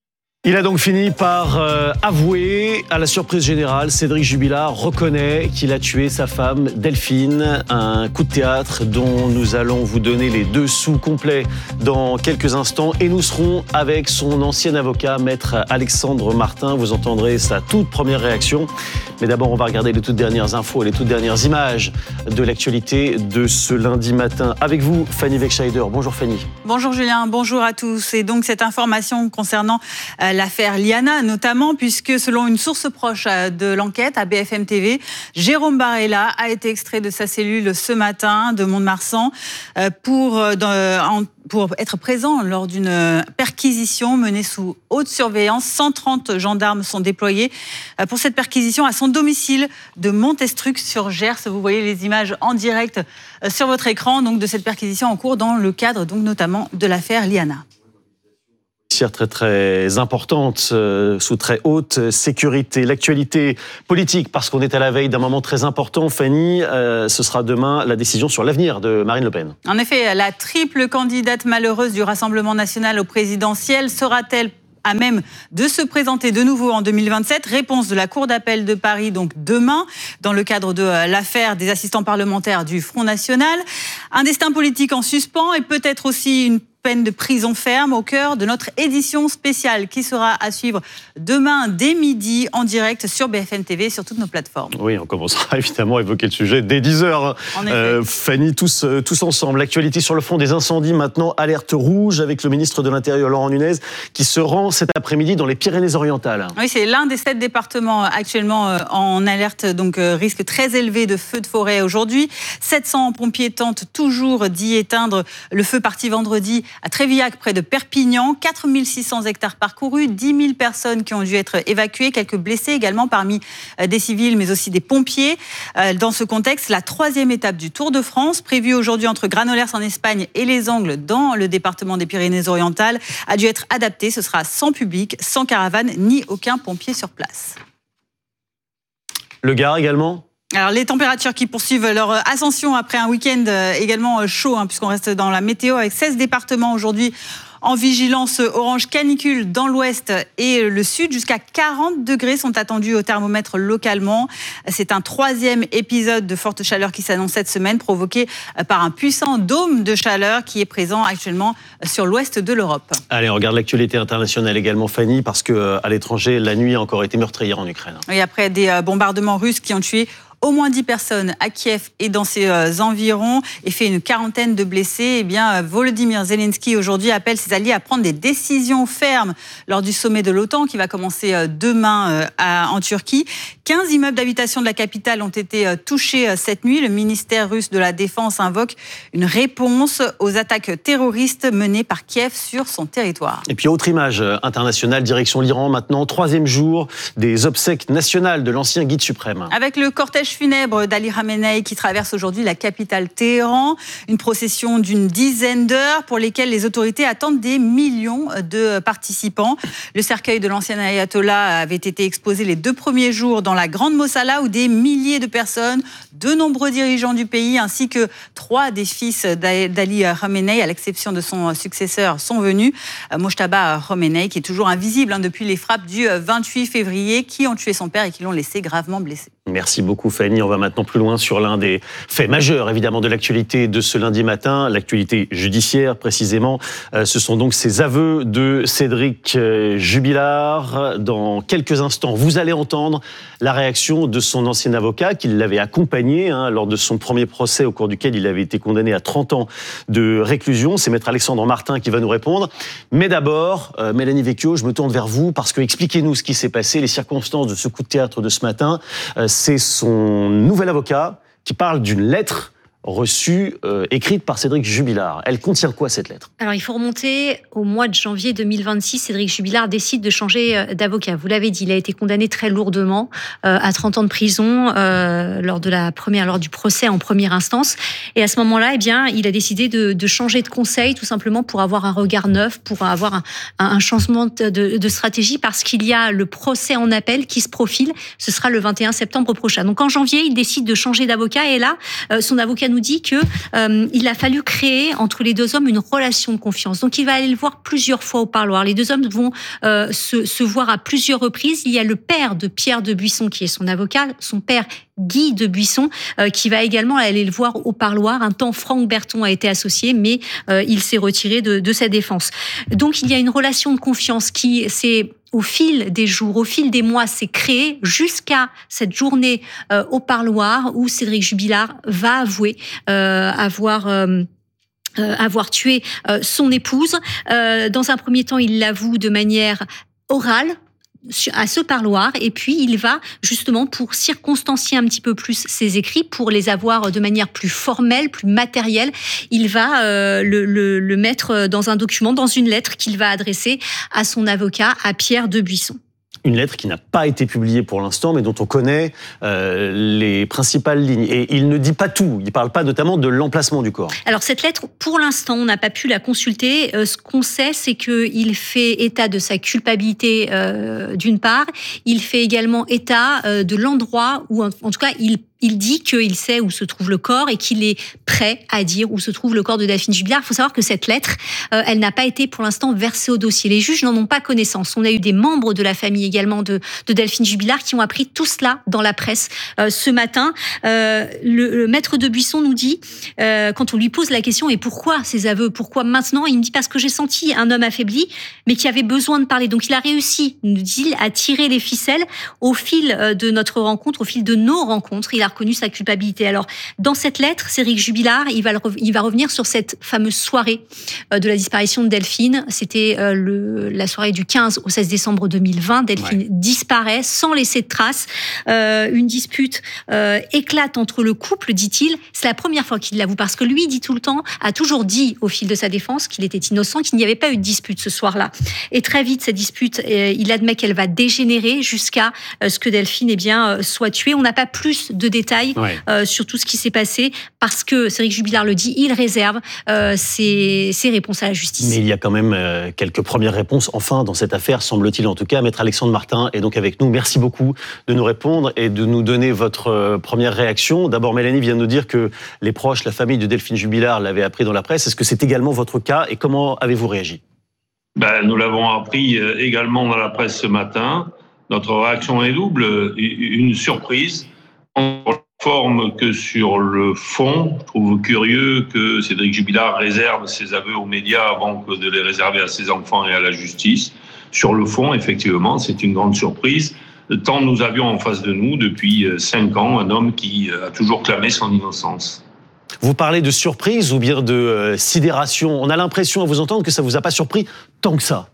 Il a donc fini par euh, avouer, à la surprise générale, Cédric Jubilard reconnaît qu'il a tué sa femme Delphine. Un coup de théâtre dont nous allons vous donner les dessous complets dans quelques instants. Et nous serons avec son ancien avocat, maître Alexandre Martin. Vous entendrez sa toute première réaction. Mais d'abord, on va regarder les toutes dernières infos et les toutes dernières images de l'actualité de ce lundi matin. Avec vous, Fanny Wegscheider. Bonjour Fanny. Bonjour Julien, bonjour à tous. Et donc cette information concernant euh, l'affaire Liana, notamment puisque selon une source proche de l'enquête à B F M T V, Jérôme Barella a été extrait de sa cellule ce matin de Mont-de-Marsan euh, pour, euh, dans, en, pour être présent lors d'une perquisition menée sous haute surveillance. cent trente gendarmes sont déployés euh, pour cette perquisition à son domicile de Montestruc sur Gers. Vous voyez les images en direct euh, sur votre écran donc de cette perquisition en cours dans le cadre donc notamment de l'affaire Liana. Très très importante, euh, sous très haute sécurité. L'actualité politique, parce qu'on est à la veille d'un moment très important, Fanny, euh, ce sera demain la décision sur l'avenir de Marine Le Pen. En effet, la triple candidate malheureuse du Rassemblement national au présidentiel sera-t-elle à même de se présenter de nouveau en deux mille vingt-sept. Réponse de la Cour d'appel de Paris, donc demain, dans le cadre de l'affaire des assistants parlementaires du Front National. Un destin politique en suspens et peut-être aussi une peine de prison ferme au cœur de notre édition spéciale qui sera à suivre demain dès midi en direct sur B F M T V sur toutes nos plateformes. Oui, on commencera évidemment à évoquer le sujet dès dix heures. Euh, Fanny, tous, tous ensemble. L'actualité sur le front des incendies, maintenant alerte rouge avec le ministre de l'Intérieur Laurent Nunez qui se rend cet après-midi dans les Pyrénées-Orientales. Oui, c'est l'un des sept départements actuellement en alerte, donc risque très élevé de feux de forêt aujourd'hui. sept cents pompiers tentent toujours d'y éteindre le feu parti vendredi à Trévillac, près de Perpignan. quatre mille six cents hectares parcourus, dix mille personnes qui ont dû être évacuées, quelques blessés également parmi des civils, mais aussi des pompiers. Dans ce contexte, la troisième étape du Tour de France, prévue aujourd'hui entre Granollers en Espagne et Les Angles dans le département des Pyrénées-Orientales, a dû être adaptée. Ce sera sans public, sans caravane, ni aucun pompier sur place. Le Gard également ? Alors, les températures qui poursuivent leur ascension après un week-end également chaud, hein, puisqu'on reste dans la météo avec seize départements aujourd'hui en vigilance orange canicule dans l'ouest et le sud. Jusqu'à quarante degrés sont attendus au thermomètre localement. C'est un troisième épisode de forte chaleur qui s'annonce cette semaine, provoqué par un puissant dôme de chaleur qui est présent actuellement sur l'ouest de l'Europe. Allez, on regarde l'actualité internationale également, Fanny, parce qu'à l'étranger, la nuit a encore été meurtrière en Ukraine. Et après des bombardements russes qui ont tué au moins dix personnes à Kiev et dans ses euh, environs et fait une quarantaine de blessés, eh bien, Volodymyr Zelensky aujourd'hui appelle ses alliés à prendre des décisions fermes lors du sommet de l'OTAN qui va commencer euh, demain euh, à, en Turquie. quinze immeubles d'habitation de la capitale ont été euh, touchés euh, cette nuit. Le ministère russe de la Défense invoque une réponse aux attaques terroristes menées par Kiev sur son territoire. Et puis autre image internationale, direction l'Iran maintenant, troisième jour des obsèques nationales de l'ancien guide suprême. Avec le cortège funèbre d'Ali Khamenei qui traverse aujourd'hui la capitale Téhéran. Une procession d'une dizaine d'heures pour lesquelles les autorités attendent des millions de participants. Le cercueil de l'ancien ayatollah avait été exposé les deux premiers jours dans la Grande Mossala où des milliers de personnes, de nombreux dirigeants du pays ainsi que trois des fils d'Ali Khamenei, à l'exception de son successeur, sont venus. Mojtaba Khomeini qui est toujours invisible hein, depuis les frappes du vingt-huit février qui ont tué son père et qui l'ont laissé gravement blessé. Merci beaucoup Fanny. On va maintenant plus loin sur l'un des faits majeurs évidemment de l'actualité de ce lundi matin, l'actualité judiciaire précisément. Euh, ce sont donc ces aveux de Cédric Jubilard. Dans quelques instants, vous allez entendre la réaction de son ancien avocat qui l'avait accompagné hein, lors de son premier procès au cours duquel il avait été condamné à trente ans de réclusion. C'est maître Alexandre Martin qui va nous répondre. Mais d'abord, euh, Mélanie Vecchio, je me tourne vers vous parce que expliquez-nous ce qui s'est passé, les circonstances de ce coup de théâtre de ce matin. Euh, C'est son nouvel avocat qui parle d'une lettre reçue, euh, écrite par Cédric Jubilard. Elle contient quoi cette lettre ? Alors il faut remonter au mois de janvier deux mille vingt-six. Cédric Jubilard décide de changer d'avocat. Vous l'avez dit, il a été condamné très lourdement euh, à trente ans de prison euh, lors de la première, lors du procès en première instance. Et à ce moment-là, eh bien, il a décidé de, de changer de conseil, tout simplement pour avoir un regard neuf, pour avoir un, un changement de, de stratégie, parce qu'il y a le procès en appel qui se profile. Ce sera le vingt et un septembre prochain. Donc en janvier, il décide de changer d'avocat. Et là, euh, son avocat de nous dit que euh, il a fallu créer entre les deux hommes une relation de confiance. Donc il va aller le voir plusieurs fois au parloir. Les deux hommes vont euh, se, se voir à plusieurs reprises. Il y a le père de Pierre de Buisson qui est son avocat, son père Guy de Buisson, euh, qui va également aller le voir au parloir. Un temps, Franck Berton a été associé, mais euh, il s'est retiré de, de sa défense. Donc il y a une relation de confiance qui s'est au fil des jours, au fil des mois, s'est créée jusqu'à cette journée euh, au parloir où Cédric Jubilard va avouer euh, avoir... Euh, Euh, avoir tué euh, son épouse. Euh, dans un premier temps, il l'avoue de manière orale à ce parloir, et puis il va justement pour circonstancier un petit peu plus ses écrits, pour les avoir de manière plus formelle, plus matérielle, il va euh, le, le, le mettre dans un document, dans une lettre qu'il va adresser à son avocat, à Pierre de Buisson. Une lettre qui n'a pas été publiée pour l'instant, mais dont on connaît euh, les principales lignes. Et il ne dit pas tout. Il ne parle pas notamment de l'emplacement du corps. Alors cette lettre, pour l'instant, on n'a pas pu la consulter. Euh, ce qu'on sait, c'est qu'il fait état de sa culpabilité euh, d'une part. Il fait également état euh, de l'endroit où, en, en tout cas, il Il dit qu'il sait où se trouve le corps et qu'il est prêt à dire où se trouve le corps de Delphine Jubilard. Il faut savoir que cette lettre, euh, elle n'a pas été pour l'instant versée au dossier. Les juges n'en ont pas connaissance. On a eu des membres de la famille également de, de Delphine Jubilard qui ont appris tout cela dans la presse euh, ce matin. Euh, le, le maître de Buisson nous dit, euh, quand on lui pose la question, et pourquoi ces aveux, pourquoi maintenant? Il me dit parce que j'ai senti un homme affaibli, mais qui avait besoin de parler. Donc il a réussi, nous dit-il, à tirer les ficelles au fil de notre rencontre, au fil de nos rencontres. Il a reconnu sa culpabilité. Alors, dans cette lettre, Cédric Jubilard, il va, le, il va revenir sur cette fameuse soirée euh, de la disparition de Delphine. C'était euh, le, la soirée du quinze au seize décembre deux mille vingt. Delphine ouais. disparaît sans laisser de traces. Euh, une dispute euh, éclate entre le couple, dit-il. C'est la première fois qu'il l'avoue, parce que lui dit tout le temps, a toujours dit au fil de sa défense qu'il était innocent, qu'il n'y avait pas eu de dispute ce soir-là. Et très vite, cette dispute, euh, il admet qu'elle va dégénérer jusqu'à euh, ce que Delphine eh bien, euh, soit tuée. On n'a pas plus de détails ouais. euh, sur tout ce qui s'est passé, parce que Cédric Jubilard le dit, il réserve euh, ses, ses réponses à la justice. Mais il y a quand même euh, quelques premières réponses, enfin, dans cette affaire, semble-t-il en tout cas. Maître Alexandre Martin est donc avec nous. Merci beaucoup de nous répondre et de nous donner votre euh, première réaction. D'abord, Mélanie vient de nous dire que les proches, la famille de Delphine Jubilard l'avaient appris dans la presse. Est-ce que c'est également votre cas et comment avez-vous réagi ? Ben, nous l'avons appris également dans la presse ce matin. Notre réaction est double. Une surprise, en forme que sur le fond. Je trouve curieux que Cédric Jubilard réserve ses aveux aux médias avant que de les réserver à ses enfants et à la justice. Sur le fond, effectivement, c'est une grande surprise. Tant nous avions en face de nous, depuis cinq ans, un homme qui a toujours clamé son innocence. Vous parlez de surprise ou bien de euh, sidération. On a l'impression à vous entendre que ça ne vous a pas surpris tant que ça.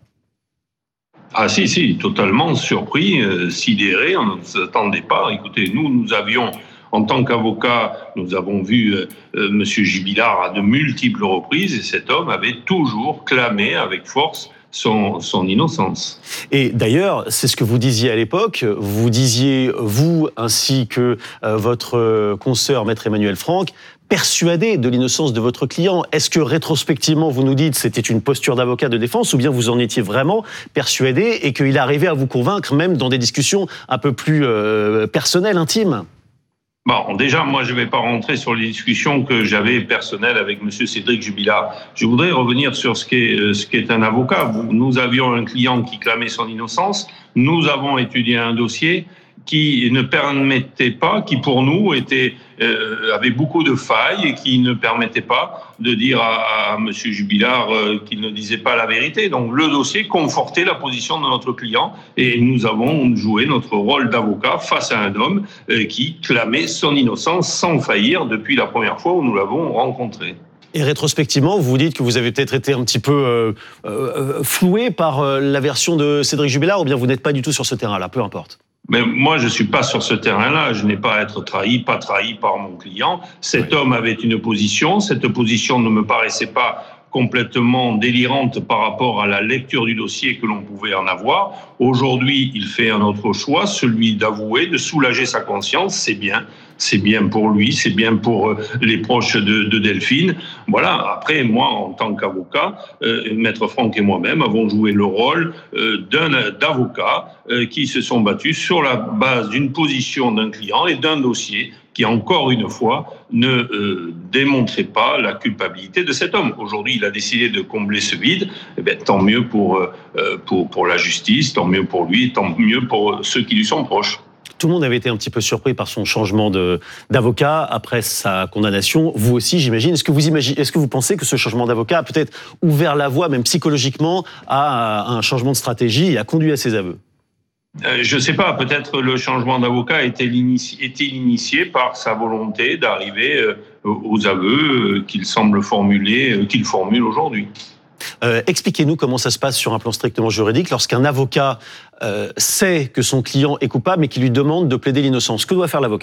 Ah si, si, totalement surpris, euh, sidéré, on ne s'attendait pas. Écoutez, nous, nous avions, en tant qu'avocat, nous avons vu euh, euh, M. Jubilard à de multiples reprises et cet homme avait toujours clamé avec force Son, son innocence. Et d'ailleurs, c'est ce que vous disiez à l'époque. Vous disiez, vous ainsi que euh, votre euh, consoeur, maître Emmanuel Franck, persuadé de l'innocence de votre client. Est-ce que rétrospectivement, vous nous dites c'était une posture d'avocat de défense ou bien vous en étiez vraiment persuadé et qu'il arrivait à vous convaincre même dans des discussions un peu plus euh, personnelles, intimes ? Bon, déjà, moi, je ne vais pas rentrer sur les discussions que j'avais personnelles avec M. Cédric Jubilard. Je voudrais revenir sur ce qu'est, ce qu'est un avocat. Nous avions un client qui clamait son innocence. Nous avons étudié un dossier qui ne permettait pas, qui pour nous était, euh, avait beaucoup de failles et qui ne permettait pas de dire à, à M. Jubilard euh, qu'il ne disait pas la vérité. Donc le dossier confortait la position de notre client et nous avons joué notre rôle d'avocat face à un homme euh, qui clamait son innocence sans faillir depuis la première fois où nous l'avons rencontré. Et rétrospectivement, vous vous dites que vous avez peut-être été un petit peu euh, euh, floué par euh, la version de Cédric Jubilard ou bien vous n'êtes pas du tout sur ce terrain-là, peu importe. Mais moi, je ne suis pas sur ce terrain-là. Je n'ai pas à être trahi, pas trahi par mon client. Cet oui. homme avait une position. Cette position ne me paraissait pas complètement délirante par rapport à la lecture du dossier que l'on pouvait en avoir. Aujourd'hui, il fait un autre choix, celui d'avouer, de soulager sa conscience. C'est bien. C'est bien pour lui, c'est bien pour les proches de, de Delphine. Voilà. Après, moi, en tant qu'avocat, euh, Maître Franck et moi-même avons joué le rôle euh, d'un d'avocats euh, qui se sont battus sur la base d'une position d'un client et d'un dossier qui encore une fois ne euh, démontrait pas la culpabilité de cet homme. Aujourd'hui, il a décidé de combler ce vide. Eh bien, tant mieux pour, euh, pour, pour la justice, tant mieux pour lui, tant mieux pour ceux qui lui sont proches. Tout le monde avait été un petit peu surpris par son changement de, d'avocat après sa condamnation. Vous aussi, j'imagine. Est-ce que vous imaginez, est-ce que vous pensez que ce changement d'avocat a peut-être ouvert la voie, même psychologiquement, à un changement de stratégie et a conduit à ses aveux ? Euh, je ne sais pas, peut-être le changement d'avocat a été initié par sa volonté d'arriver euh, aux aveux euh, qu'il semble formuler, euh, qu'il formule aujourd'hui. Euh, expliquez-nous comment ça se passe sur un plan strictement juridique lorsqu'un avocat euh, sait que son client est coupable mais qui lui demande de plaider l'innocence. Que doit faire l'avocat ?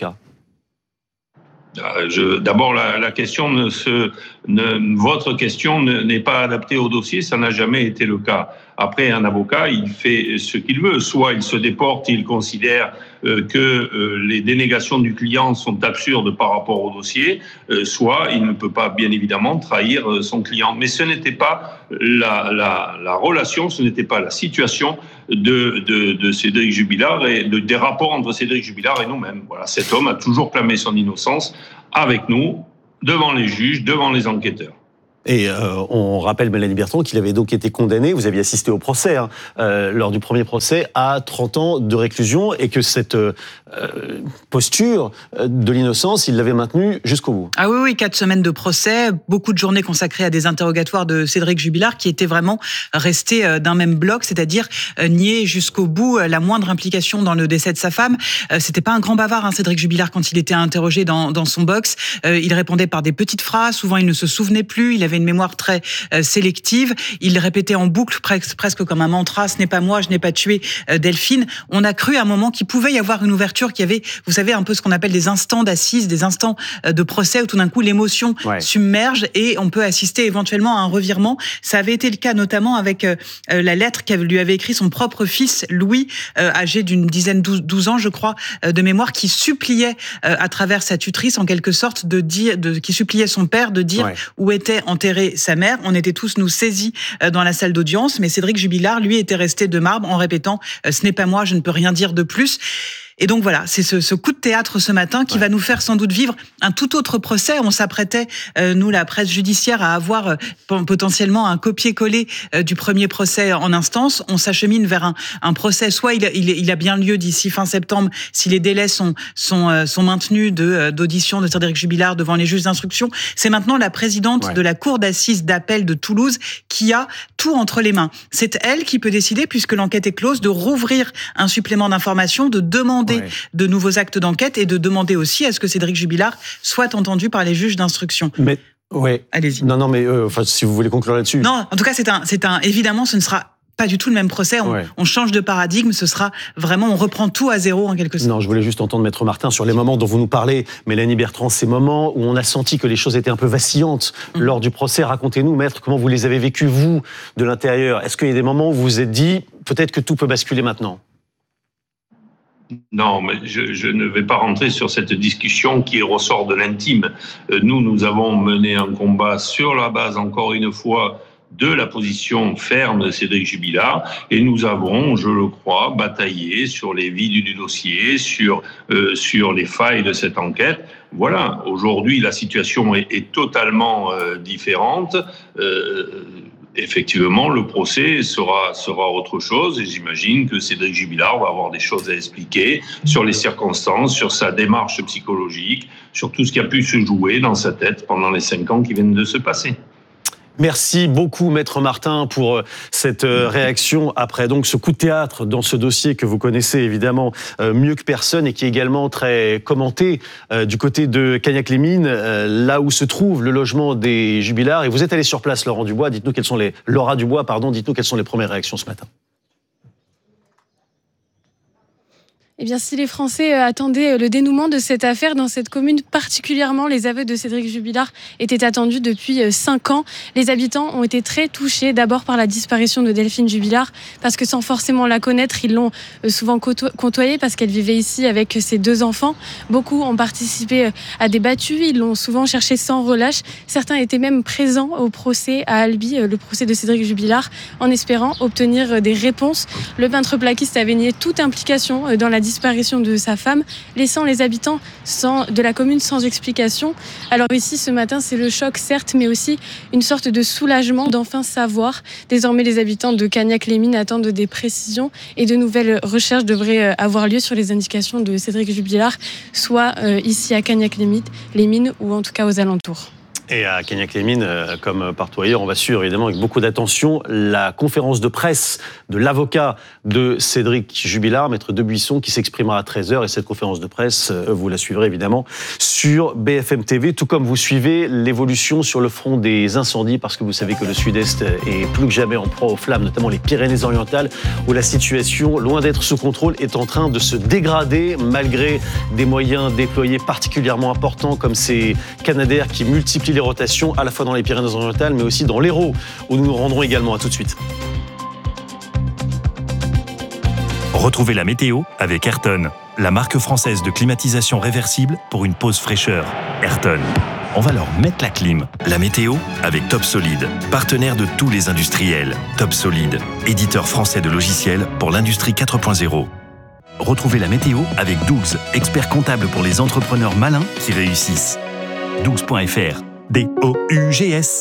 Je, d'abord, la, la question ne se, ne, votre question ne, n'est pas adaptée au dossier, ça n'a jamais été le cas. Après, un avocat, il fait ce qu'il veut. Soit il se déporte, il considère euh, que euh, les dénégations du client sont absurdes par rapport au dossier, euh, soit il ne peut pas, bien évidemment, trahir euh, son client. Mais ce n'était pas la, la, la relation, ce n'était pas la situation de, de, de Cédric Jubilard et de, des rapports entre Cédric Jubilard et nous-mêmes. Voilà, cet homme a toujours clamé son innocence avec nous, devant les juges, devant les enquêteurs. Et euh, on rappelle, Mélanie Bertrand, qu'il avait donc été condamné, vous aviez assisté au procès, hein, euh, lors du premier procès, à trente ans de réclusion, et que cette euh, posture de l'innocence, il l'avait maintenue jusqu'au bout. Ah oui, oui, quatre semaines de procès, beaucoup de journées consacrées à des interrogatoires de Cédric Jubilard, qui était vraiment resté d'un même bloc, c'est-à-dire nier jusqu'au bout la moindre implication dans le décès de sa femme. C'était pas un grand bavard, hein, Cédric Jubilard, quand il était interrogé dans, dans son box. Il répondait par des petites phrases, souvent il ne se souvenait plus, il avait une mémoire très euh, sélective. Il répétait en boucle, presque, presque comme un mantra, ce n'est pas moi, je n'ai pas tué euh, Delphine. On a cru à un moment qu'il pouvait y avoir une ouverture, qu'il y avait, vous savez, un peu ce qu'on appelle des instants d'assises, des instants euh, de procès où tout d'un coup l'émotion ouais. submerge et on peut assister éventuellement à un revirement. Ça avait été le cas notamment avec euh, la lettre qu'elle lui avait écrit son propre fils, Louis, euh, âgé d'une dizaine, douze ans, je crois, euh, de mémoire, qui suppliait euh, à travers sa tutrice, en quelque sorte, de dire, de, qui suppliait son père de dire ouais. où était enterré sa mère. On était tous, nous, saisis dans la salle d'audience, mais Cédric Jubilard, lui, était resté de marbre en répétant « ce n'est pas moi, je ne peux rien dire de plus ». Et donc voilà, c'est ce, ce coup de théâtre ce matin qui ouais. va nous faire sans doute vivre un tout autre procès. On s'apprêtait, euh, nous, la presse judiciaire, à avoir euh, potentiellement un copier-coller euh, du premier procès en instance. On s'achemine vers un, un procès, soit il, il, il a bien lieu d'ici fin septembre, si les délais sont, sont, euh, sont maintenus de, euh, d'audition de Cédric Jubilard devant les juges d'instruction. C'est maintenant la présidente ouais. de la cour d'assises d'appel de Toulouse qui a tout entre les mains. C'est elle qui peut décider, puisque l'enquête est close, de rouvrir un supplément d'information, de demander Ouais. de nouveaux actes d'enquête et de demander aussi à ce que Cédric Jubilard soit entendu par les juges d'instruction. Mais ouais. Allez-y. Non, non, mais euh, enfin, si vous voulez conclure là-dessus. Non, en tout cas, c'est un, c'est un. Évidemment, ce ne sera pas du tout le même procès. On, ouais. on change de paradigme. Ce sera vraiment, on reprend tout à zéro en quelque sorte. Non, je voulais juste entendre Maître Martin sur les moments dont vous nous parlez, Mélanie Bertrand, ces moments où on a senti que les choses étaient un peu vacillantes mmh. lors du procès. Racontez-nous, Maître, comment vous les avez vécus vous de l'intérieur. Est-ce qu'il y a des moments où vous vous êtes dit peut-être que tout peut basculer maintenant? Non, mais je, je ne vais pas rentrer sur cette discussion qui ressort de l'intime. Nous, nous avons mené un combat sur la base, encore une fois, de la position ferme de Cédric Jubilard, et nous avons, je le crois, bataillé sur les vides du dossier, sur, euh, sur les failles de cette enquête. Voilà, aujourd'hui, la situation est, est totalement euh, différente. Euh, Effectivement, le procès sera, sera autre chose et j'imagine que Cédric Jubilard va avoir des choses à expliquer sur les circonstances, sur sa démarche psychologique, sur tout ce qui a pu se jouer dans sa tête pendant les cinq ans qui viennent de se passer. Merci beaucoup, Maître Martin, pour cette réaction après donc ce coup de théâtre dans ce dossier que vous connaissez évidemment mieux que personne et qui est également très commenté du côté de Cagnac-les-Mines, là où se trouve le logement des Jubilards. Et vous êtes allé sur place, Laurent Dubois. Dites-nous quelles sont les Laura Dubois, pardon. Dites-nous quelles sont les premières réactions ce matin. Eh bien, si les Français attendaient le dénouement de cette affaire dans cette commune, particulièrement les aveux de Cédric Jubilard étaient attendus depuis cinq ans. Les habitants ont été très touchés, d'abord par la disparition de Delphine Jubilard, parce que sans forcément la connaître, ils l'ont souvent côtoyée parce qu'elle vivait ici avec ses deux enfants. Beaucoup ont participé à des battues, ils l'ont souvent cherchée sans relâche. Certains étaient même présents au procès à Albi, le procès de Cédric Jubilard, en espérant obtenir des réponses. Le peintre plaquiste avait nié toute implication dans la disparition de sa femme, laissant les habitants sans, de la commune sans explication. Alors ici, ce matin, c'est le choc, certes, mais aussi une sorte de soulagement d'enfin savoir. Désormais, les habitants de Cagnac-les-Mines attendent des précisions et de nouvelles recherches devraient avoir lieu sur les indications de Cédric Jubilard, soit euh, ici à Cagnac-les-Mines ou en tout cas aux alentours. Et à Cagnac-les-Mines, comme partout ailleurs, on va suivre évidemment avec beaucoup d'attention la conférence de presse de l'avocat de Cédric Jubilard, maître Debuisson, qui s'exprimera à treize heures. Et cette conférence de presse, vous la suivrez évidemment sur B F M T V, tout comme vous suivez l'évolution sur le front des incendies, parce que vous savez que le Sud-Est est plus que jamais en proie aux flammes, notamment les Pyrénées-Orientales, où la situation, loin d'être sous contrôle, est en train de se dégrader, malgré des moyens déployés particulièrement importants, comme ces Canadair qui multiplient les rotations à la fois dans les Pyrénées-Orientales mais aussi dans l'Hérault, où nous nous rendrons également. À tout de suite. Retrouvez la météo avec Ayrton, la marque française de climatisation réversible pour une pause fraîcheur. Ayrton, on va leur mettre la clim. La météo avec Top Solid, partenaire de tous les industriels. Top Solid, éditeur français de logiciels pour l'industrie quatre point zéro. Retrouvez la météo avec Dougs, expert comptable pour les entrepreneurs malins qui réussissent. dougs point F R. D O U G S.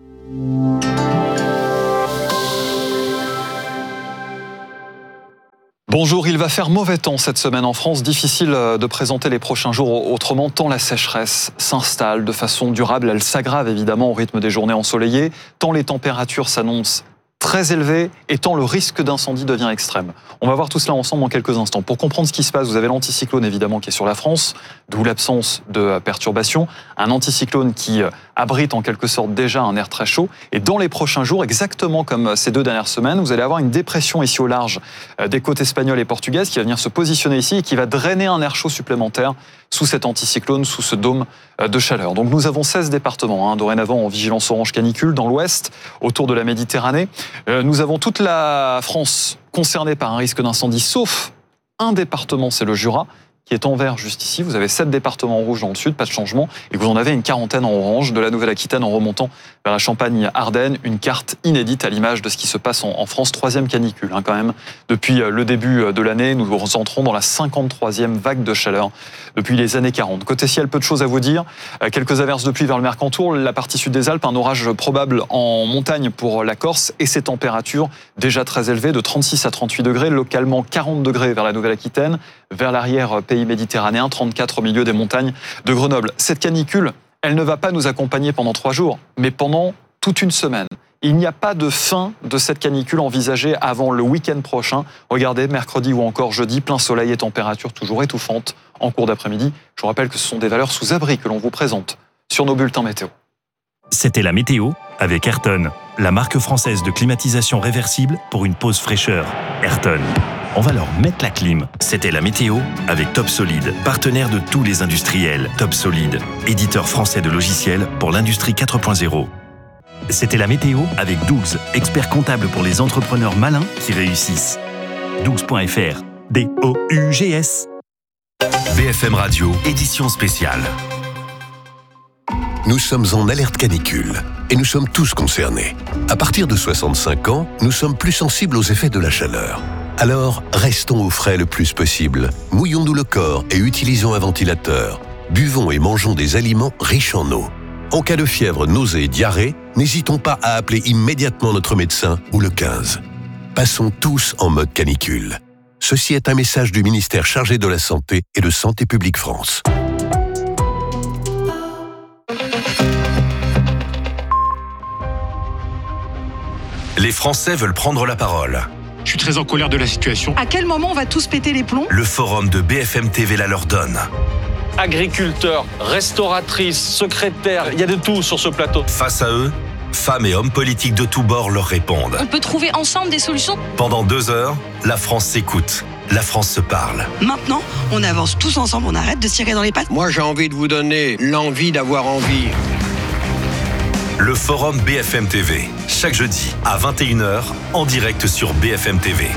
Bonjour, il va faire mauvais temps cette semaine en France. Difficile de présenter les prochains jours autrement, tant la sécheresse s'installe de façon durable. Elle s'aggrave évidemment au rythme des journées ensoleillées, tant les températures s'annoncent très élevées et tant le risque d'incendie devient extrême. On va voir tout cela ensemble en quelques instants. Pour comprendre ce qui se passe, vous avez l'anticyclone évidemment qui est sur la France, d'où l'absence de perturbations. Un anticyclone qui abrite en quelque sorte déjà un air très chaud. Et dans les prochains jours, exactement comme ces deux dernières semaines, vous allez avoir une dépression ici au large des côtes espagnoles et portugaises qui va venir se positionner ici et qui va drainer un air chaud supplémentaire sous cet anticyclone, sous ce dôme de chaleur. Donc nous avons seize départements, hein, dorénavant en vigilance orange canicule dans l'ouest, autour de la Méditerranée. Euh, nous avons toute la France concernée par un risque d'incendie, sauf un département, c'est le Jura, qui est en vert juste ici. Vous avez sept départements en rouge dans le sud, pas de changement, et vous en avez une quarantaine en orange, de la Nouvelle-Aquitaine en remontant vers la Champagne-Ardenne, une carte inédite à l'image de ce qui se passe en, en France. Troisième canicule, hein, quand même. Depuis le début de l'année, nous entrons dans la cinquante-troisième vague de chaleur depuis les années quarante. Côté ciel, peu de choses à vous dire. Quelques averses de pluie vers le Mercantour, la partie sud des Alpes, un orage probable en montagne pour la Corse, et ces températures déjà très élevées, de trente-six à trente-huit degrés, localement quarante degrés vers la Nouvelle-Aquitaine, vers l'arrière pays méditerranéen, trente-quatre au milieu des montagnes de Grenoble. Cette canicule, elle ne va pas nous accompagner pendant trois jours, mais pendant toute une semaine. Il n'y a pas de fin de cette canicule envisagée avant le week-end prochain. Regardez, mercredi ou encore jeudi, plein soleil et température toujours étouffante en cours d'après-midi. Je vous rappelle que ce sont des valeurs sous abri que l'on vous présente sur nos bulletins météo. C'était la météo avec Ayrton, la marque française de climatisation réversible pour une pause fraîcheur. Ayrton, on va leur mettre la clim. C'était la météo avec Top Solid, partenaire de tous les industriels. Top Solid, éditeur français de logiciels pour l'industrie quatre point zéro. C'était la météo avec Dougs, expert comptable pour les entrepreneurs malins qui réussissent. dougs point F R. D O U G S. B F M Radio, édition spéciale. Nous sommes en alerte canicule et nous sommes tous concernés. À partir de soixante-cinq ans, nous sommes plus sensibles aux effets de la chaleur. Alors, restons au frais le plus possible. Mouillons-nous le corps et utilisons un ventilateur. Buvons et mangeons des aliments riches en eau. En cas de fièvre, nausée et diarrhée, n'hésitons pas à appeler immédiatement notre médecin ou le quinze. Passons tous en mode canicule. Ceci est un message du ministère chargé de la Santé et de Santé publique France. Les Français veulent prendre la parole. Je suis très en colère de la situation. À quel moment on va tous péter les plombs ? Le forum de B F M T V la leur donne. Agriculteurs, restauratrices, secrétaires, il y a de tout sur ce plateau. Face à eux, femmes et hommes politiques de tous bords leur répondent. On peut trouver ensemble des solutions ? Pendant deux heures, la France s'écoute. La France se parle. Maintenant, on avance tous ensemble, on arrête de se tirer dans les pattes. Moi, j'ai envie de vous donner l'envie d'avoir envie. Le forum B F M T V, chaque jeudi à vingt et une heures, en direct sur B F M T V.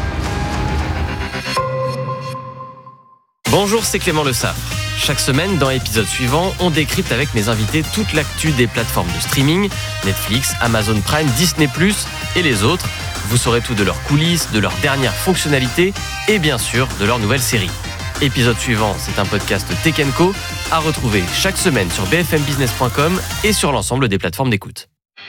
Bonjour, c'est Clément Le Saffre. Chaque semaine, dans l'épisode suivant, on décrypte avec mes invités toute l'actu des plateformes de streaming, Netflix, Amazon Prime, Disney plus, et les autres. Vous saurez tout de leurs coulisses, de leurs dernières fonctionnalités et bien sûr de leurs nouvelles séries. Épisode suivant, c'est un podcast Tech and Co à retrouver chaque semaine sur b f m business point com et sur l'ensemble des plateformes d'écoute.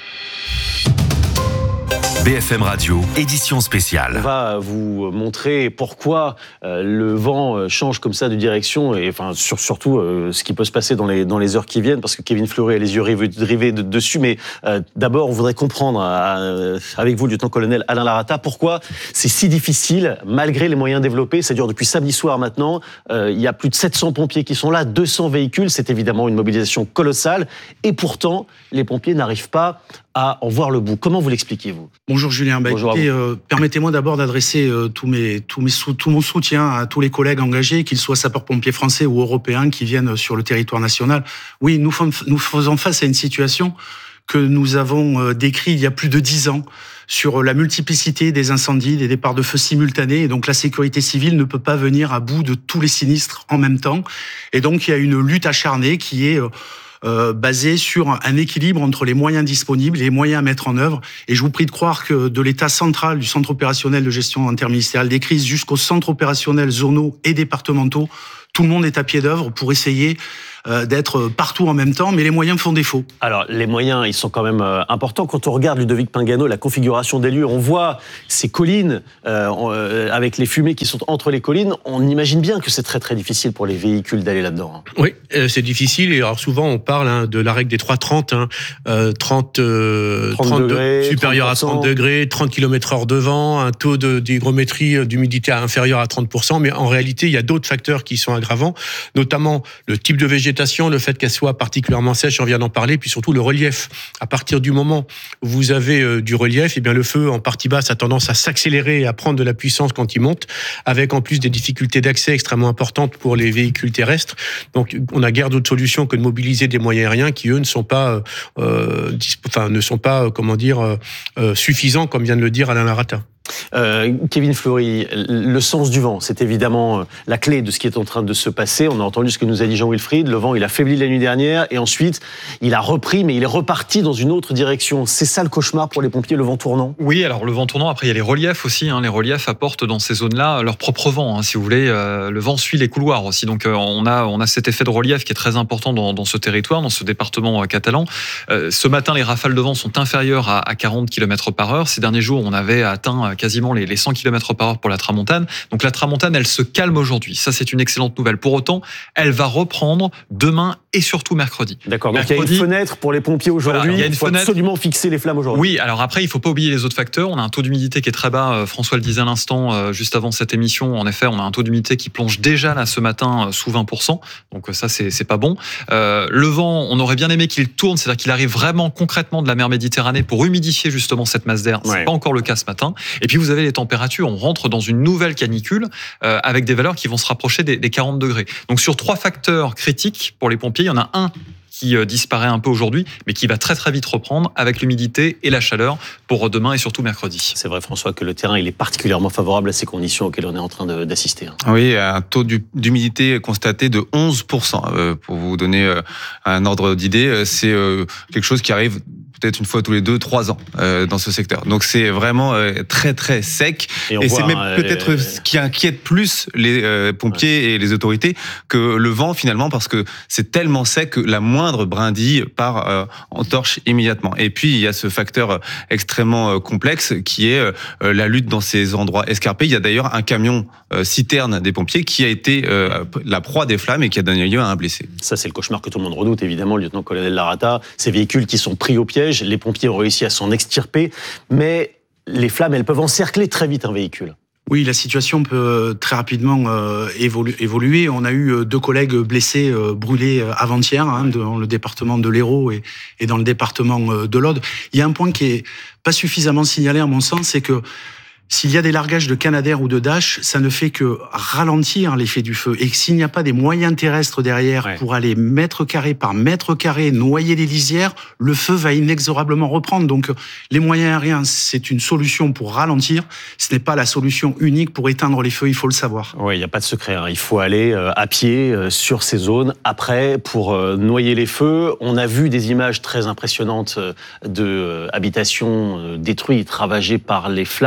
B F M Radio, édition spéciale. On va vous montrer pourquoi euh, le vent change comme ça de direction et enfin sur, surtout euh, ce qui peut se passer dans les dans les heures qui viennent, parce que Kevin Fleury a les yeux rivés, rivés de, dessus. Mais euh, d'abord, on voudrait comprendre euh, avec vous, lieutenant-colonel Alain Larata, pourquoi c'est si difficile malgré les moyens développés. Ça dure depuis samedi soir maintenant. Euh, il y a plus de sept cents pompiers qui sont là, deux cents véhicules. C'est évidemment une mobilisation colossale. Et pourtant, les pompiers n'arrivent pas à en voir le bout. Comment vous l'expliquez-vous ? Bonjour Julien. Bah, Bonjour écoutez, euh, permettez-moi d'abord d'adresser euh, tous mes, tous mes sou- tout mon soutien à tous les collègues engagés, qu'ils soient sapeurs-pompiers français ou européens qui viennent sur le territoire national. Oui, nous, fons, nous faisons face à une situation que nous avons euh, décrite il y a plus de dix ans sur la multiplicité des incendies, des départs de feu simultanés. Et donc la sécurité civile ne peut pas venir à bout de tous les sinistres en même temps. Et donc il y a une lutte acharnée qui est... Euh, Euh, basé sur un équilibre entre les moyens disponibles et les moyens à mettre en œuvre. Et je vous prie de croire que de l'état central, du centre opérationnel de gestion interministérielle des crises jusqu'aux centres opérationnels zonaux et départementaux, tout le monde est à pied d'œuvre pour essayer euh, d'être partout en même temps, mais les moyens font défaut. Alors, les moyens, ils sont quand même euh, importants. Quand on regarde, Ludovic Pingano, la configuration des lieux, on voit ces collines euh, euh, avec les fumées qui sont entre les collines. On imagine bien que c'est très très difficile pour les véhicules d'aller là-dedans. Oui, euh, c'est difficile. Et alors souvent, on parle hein, de la règle des trois trente, hein, euh, trente, euh, trente trente degrés, supérieur à trente degrés, trente kilomètres heure de vent, un taux de, d'hygrométrie, d'humidité inférieur à trente pour cent. Mais en réalité, il y a d'autres facteurs qui sont aggravants, notamment le type de végétation, le fait qu'elle soit particulièrement sèche, on vient d'en parler, puis surtout le relief. À partir du moment où vous avez euh, du relief, eh bien le feu en partie basse a tendance à s'accélérer et à prendre de la puissance quand il monte, avec en plus des difficultés d'accès extrêmement importantes pour les véhicules terrestres. Donc on n'a guère d'autre solution que de mobiliser des moyens aériens qui eux ne sont pas, euh, disp- enfin ne sont pas, euh, comment dire, euh, euh, suffisants, comme vient de le dire Alain Larata. Euh, Kevin Fleury, le sens du vent, c'est évidemment la clé de ce qui est en train de se passer. On a entendu ce que nous a dit Jean-Wilfried. Le vent, il a faibli la nuit dernière et ensuite, il a repris, mais il est reparti dans une autre direction. C'est ça le cauchemar pour les pompiers, le vent tournant ? Oui, alors le vent tournant, après il y a les reliefs aussi. Hein. Les reliefs apportent dans ces zones-là leur propre vent. Hein. Si vous voulez, euh, le vent suit les couloirs aussi. Donc euh, on a on a cet effet de relief qui est très important dans, dans ce territoire, dans ce département euh, catalan. Euh, ce matin, les rafales de vent sont inférieures à, à quarante kilomètres par heure. Ces derniers jours, on avait atteint quasiment les, les cent kilomètres par heure pour la tramontane. Donc la tramontane, elle se calme aujourd'hui. Ça, c'est une excellente nouvelle. Pour autant, elle va reprendre demain et surtout mercredi. D'accord, donc mercredi, il y a une fenêtre pour les pompiers aujourd'hui. Voilà, il y a une il faut fenêtre. absolument fixer les flammes aujourd'hui. Oui, alors après, il ne faut pas oublier les autres facteurs. On a un taux d'humidité qui est très bas. François le disait à l'instant, euh, juste avant cette émission. En effet, on a un taux d'humidité qui plonge déjà là ce matin euh, sous vingt pour cent. Donc ça, c'est, c'est pas bon. Euh, le vent, on aurait bien aimé qu'il tourne, c'est-à-dire qu'il arrive vraiment concrètement de la mer Méditerranée pour humidifier justement cette masse d'air. C'est Ouais. pas encore le cas ce matin. Et puis vous avez les températures. On rentre dans une nouvelle canicule euh, avec des valeurs qui vont se rapprocher des, des quarante degrés. Donc sur trois facteurs critiques pour les pompiers, il y en a un qui euh, disparaît un peu aujourd'hui, mais qui va très très vite reprendre avec l'humidité et la chaleur pour demain et surtout mercredi. C'est vrai, François, que le terrain il est particulièrement favorable à ces conditions auxquelles on est en train de, d'assister. Oui, un taux d'humidité constaté de onze pour cent. Euh, pour vous donner euh, un ordre d'idée, c'est euh, quelque chose qui arrive peut-être une fois tous les deux, trois ans euh, dans ce secteur. Donc c'est vraiment euh, très très sec. Et, on et voit, c'est même hein, peut-être euh, ce qui inquiète plus les euh, pompiers ouais. et les autorités que le vent finalement, parce que c'est tellement sec que la moindre brindille part euh, en torche immédiatement. Et puis il y a ce facteur extrêmement euh, complexe qui est euh, la lutte dans ces endroits escarpés. Il y a d'ailleurs un camion euh, citerne des pompiers qui a été euh, la proie des flammes et qui a donné lieu à un blessé. Ça c'est le cauchemar que tout le monde redoute évidemment, lieutenant-colonel Larata. Ces véhicules qui sont pris au piège, les pompiers ont réussi à s'en extirper, mais les flammes, elles peuvent encercler très vite un véhicule. Oui, la situation peut très rapidement euh, évolu- évoluer. On a eu deux collègues blessés, euh, brûlés euh, avant-hier, hein, dans le département de l'Hérault et, et dans le département euh, de l'Aude. Il y a un point qui est pas suffisamment signalé à mon sens, c'est que s'il y a des largages de Canadair ou de Dash, ça ne fait que ralentir l'effet du feu. Et s'il n'y a pas des moyens terrestres derrière ouais. pour aller mètre carré par mètre carré noyer les lisières, le feu va inexorablement reprendre. Donc les moyens aériens, c'est une solution pour ralentir. Ce n'est pas la solution unique pour éteindre les feux, il faut le savoir. Oui, il n'y a pas de secret. Hein. Il faut aller euh, à pied euh, sur ces zones. Après, pour euh, noyer les feux, on a vu des images très impressionnantes euh, de euh, habitations euh, détruites, ravagées par les flammes. Euh,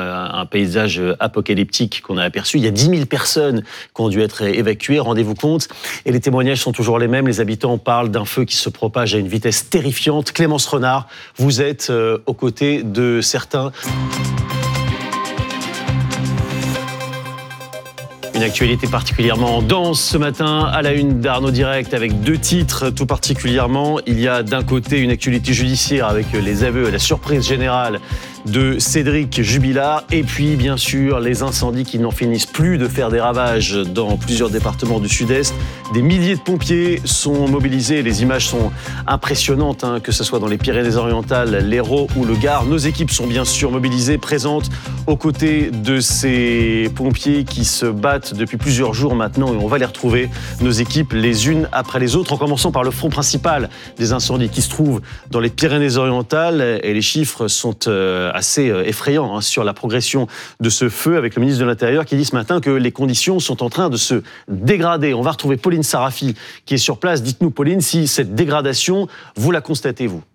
un paysage apocalyptique qu'on a aperçu. Il y a dix mille personnes qui ont dû être évacuées, rendez-vous compte. Et les témoignages sont toujours les mêmes. Les habitants parlent d'un feu qui se propage à une vitesse terrifiante. Clémence Renard, vous êtes euh, aux côtés de certains. Une actualité particulièrement dense ce matin à la une d'Arnaud Direct avec deux titres tout particulièrement. Il y a d'un côté une actualité judiciaire avec les aveux et la surprise générale de Cédric Jubilard et puis bien sûr les incendies qui n'en finissent plus de faire des ravages dans plusieurs départements du Sud-Est. Des milliers de pompiers sont mobilisés, les images sont impressionnantes, hein, que ce soit dans les Pyrénées-Orientales, l'Hérault ou le Gard. Nos équipes sont bien sûr mobilisées, présentes aux côtés de ces pompiers qui se battent depuis plusieurs jours maintenant et on va les retrouver, nos équipes, les unes après les autres, en commençant par le front principal des incendies qui se trouve dans les Pyrénées-Orientales et les chiffres sont euh, assez effrayants hein, sur la progression de ce feu avec le ministre de l'Intérieur qui dit ce matin que les conditions sont en train de se dégrader. On va retrouver Pauline Sarafi qui est sur place. Dites-nous Pauline si cette dégradation, vous la constatez vous?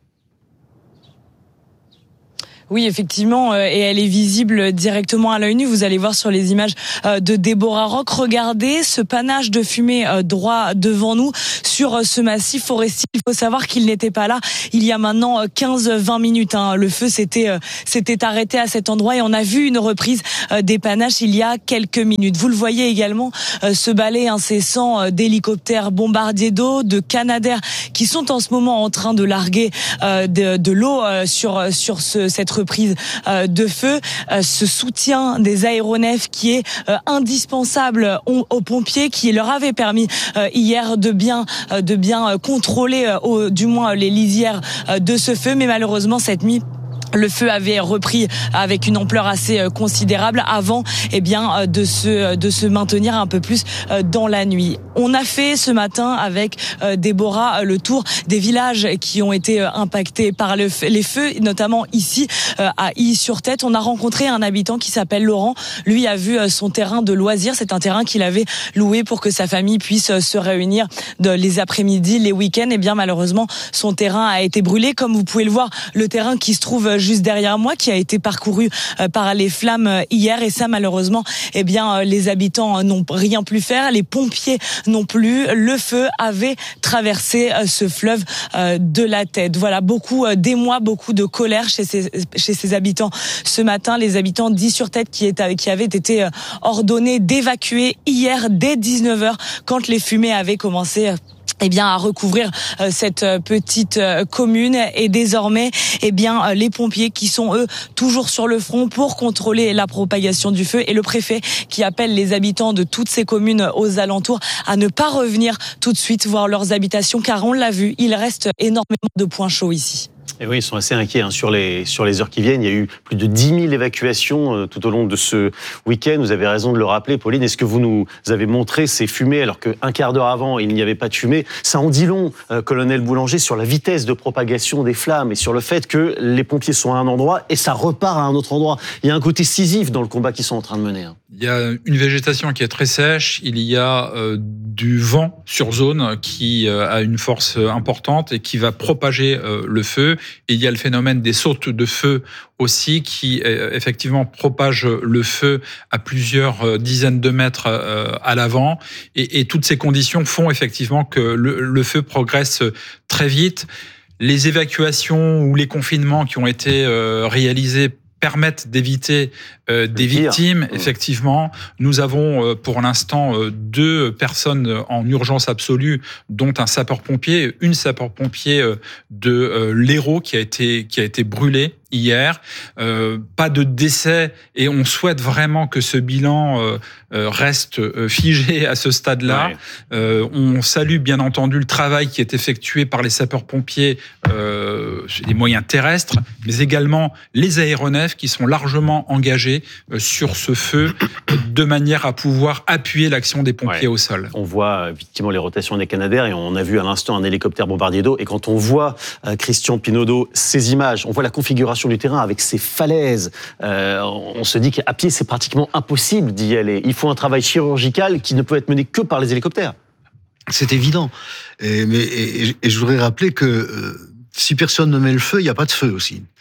Oui, effectivement, euh, et elle est visible directement à l'œil nu. Vous allez voir sur les images euh, de Déborah Rock. Regardez ce panache de fumée euh, droit devant nous sur euh, ce massif forestier. Il faut savoir qu'il n'était pas là il y a maintenant quinze vingt minutes. Hein. Le feu s'était euh, s'était arrêté à cet endroit et on a vu une reprise euh, des panaches il y a quelques minutes. Vous le voyez également, euh, ce balai incessant euh, d'hélicoptères bombardiers d'eau, de Canadair qui sont en ce moment en train de larguer euh, de, de l'eau euh, sur sur ce, cette reprise de feu, ce soutien des aéronefs qui est indispensable aux pompiers, qui leur avait permis hier de bien de bien contrôler au, du moins les lisières de ce feu, mais malheureusement cette nuit le feu avait repris avec une ampleur assez considérable avant eh bien de se de se maintenir un peu plus dans la nuit. On a fait ce matin avec Déborah le tour des villages qui ont été impactés par le, les feux, notamment ici à Illy-sur-Tête. On a rencontré un habitant qui s'appelle Laurent. Lui a vu son terrain de loisirs. C'est un terrain qu'il avait loué pour que sa famille puisse se réunir de, les après-midi, les week-ends. Et bien malheureusement, son terrain a été brûlé. Comme vous pouvez le voir, le terrain qui se trouve juste derrière moi, qui a été parcouru par les flammes hier, et ça malheureusement, eh bien les habitants n'ont rien pu faire, les pompiers non plus. Le feu avait traversé ce fleuve de la tête. Voilà, beaucoup d'émoi, beaucoup de colère chez ces chez ces habitants ce matin. Les habitants d'Illy-sur-Tête qui étaient qui avaient été ordonnés d'évacuer hier dès dix-neuf heures quand les fumées avaient commencé eh bien à recouvrir euh, cette euh, petite euh, commune, et désormais eh bien euh, les pompiers qui sont eux toujours sur le front pour contrôler la propagation du feu, et le préfet qui appelle les habitants de toutes ces communes aux alentours à ne pas revenir tout de suite voir leurs habitations, car on l'a vu, il reste énormément de points chauds ici. Et oui, ils sont assez inquiets hein, sur, les, sur les heures qui viennent. Il y a eu plus de dix mille évacuations euh, tout au long de ce week-end. Vous avez raison de le rappeler, Pauline. Est-ce que vous nous avez montré ces fumées alors qu'un quart d'heure avant, il n'y avait pas de fumée? Ça en dit long, euh, colonel Boulanger, sur la vitesse de propagation des flammes et sur le fait que les pompiers sont à un endroit et ça repart à un autre endroit. Il y a un côté scisif dans le combat qu'ils sont en train de mener. Hein. Il y a une végétation qui est très sèche. Il y a euh, du vent sur zone qui euh, a une force importante et qui va propager euh, le feu. Et il y a le phénomène des sautes de feu aussi qui euh, effectivement propage le feu à plusieurs euh, dizaines de mètres euh, à l'avant. Et, et toutes ces conditions font effectivement que le, le feu progresse très vite. Les évacuations ou les confinements qui ont été euh, réalisés permettent d'éviter euh, des victimes. Effectivement, nous avons euh, pour l'instant euh, deux personnes en urgence absolue, dont un sapeur-pompier, une sapeur-pompier euh, de euh, l'Hérault qui a été qui a été brûlé hier. Euh, pas de décès, et on souhaite vraiment que ce bilan euh, euh, reste euh, figé à ce stade-là. Ouais. Euh, on salue bien entendu le travail qui est effectué par les sapeurs-pompiers, euh, les moyens terrestres, mais également les aéronefs qui sont largement engagés euh, sur ce feu euh, de manière à pouvoir appuyer l'action des pompiers ouais. au sol. On voit effectivement les rotations des Canadair, et on a vu à l'instant un hélicoptère bombardier d'eau, et quand on voit euh, Christian Pinaudot, ces images, on voit la configuration du terrain avec ces falaises, euh, on se dit qu'à pied c'est pratiquement impossible d'y aller. Il faut un travail chirurgical qui ne peut être mené que par les hélicoptères. C'est évident. Et, mais, et, et je voudrais rappeler que euh, si personne ne met le feu, il n'y a pas de feu aussi.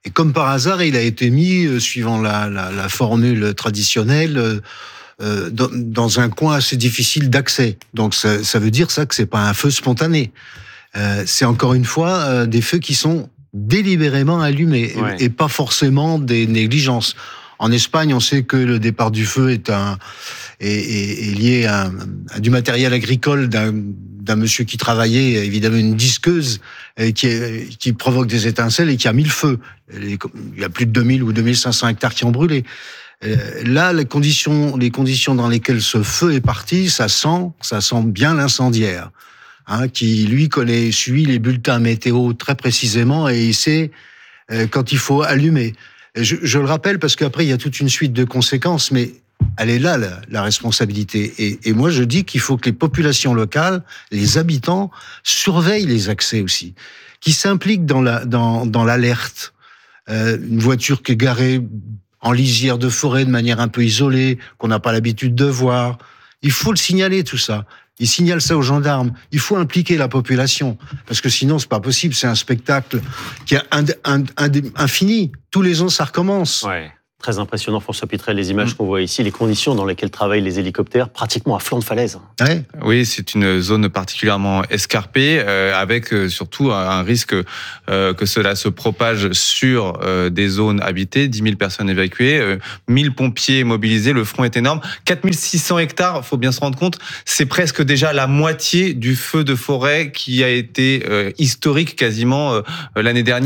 Et comme par hasard, il a été mis, euh, suivant la, la, la formule traditionnelle, euh, euh, dans, dans un coin assez difficile d'accès. Donc ça, ça veut dire ça que c'est pas un feu spontané. Euh, c'est encore une fois euh, des feux qui sont délibérément allumés ouais. et, et pas forcément des négligences. En Espagne, on sait que le départ du feu est, un, est, est, est lié à, à du matériel agricole d'un, d'un monsieur qui travaillait, évidemment une disqueuse, et qui, est, qui provoque des étincelles et qui a mis le feu. Il y a plus de deux mille ou deux mille cinq cents hectares qui ont brûlé. Là, les conditions, les conditions dans lesquelles ce feu est parti, ça sent, ça sent bien l'incendiaire, hein, qui lui connaît, suit les bulletins météo très précisément et il sait euh, quand il faut allumer. Je, je le rappelle parce qu'après il y a toute une suite de conséquences, mais elle est là la, la responsabilité. Et, et moi je dis qu'il faut que les populations locales, les habitants, surveillent les accès aussi, qui s'impliquent dans la dans dans l'alerte. Euh, une voiture qui est garée en lisière de forêt de manière un peu isolée, qu'on n'a pas l'habitude de voir. Il faut le signaler tout ça. Il signale ça aux gendarmes. Il faut impliquer la population parce que sinon c'est pas possible. C'est un spectacle qui est un, un, un, infini. Tous les ans ça recommence. Ouais. Très impressionnant, François Pitrel, les images mmh. qu'on voit ici, les conditions dans lesquelles travaillent les hélicoptères, pratiquement à flanc de falaise. Ouais. Oui, c'est une zone particulièrement escarpée, euh, avec euh, surtout un, un risque euh, que cela se propage sur euh, des zones habitées, dix mille personnes évacuées, euh, mille pompiers mobilisés, le front est énorme. quatre mille six cents hectares, il faut bien se rendre compte, c'est presque déjà la moitié du feu de forêt qui a été euh, historique quasiment euh, l'année dernière.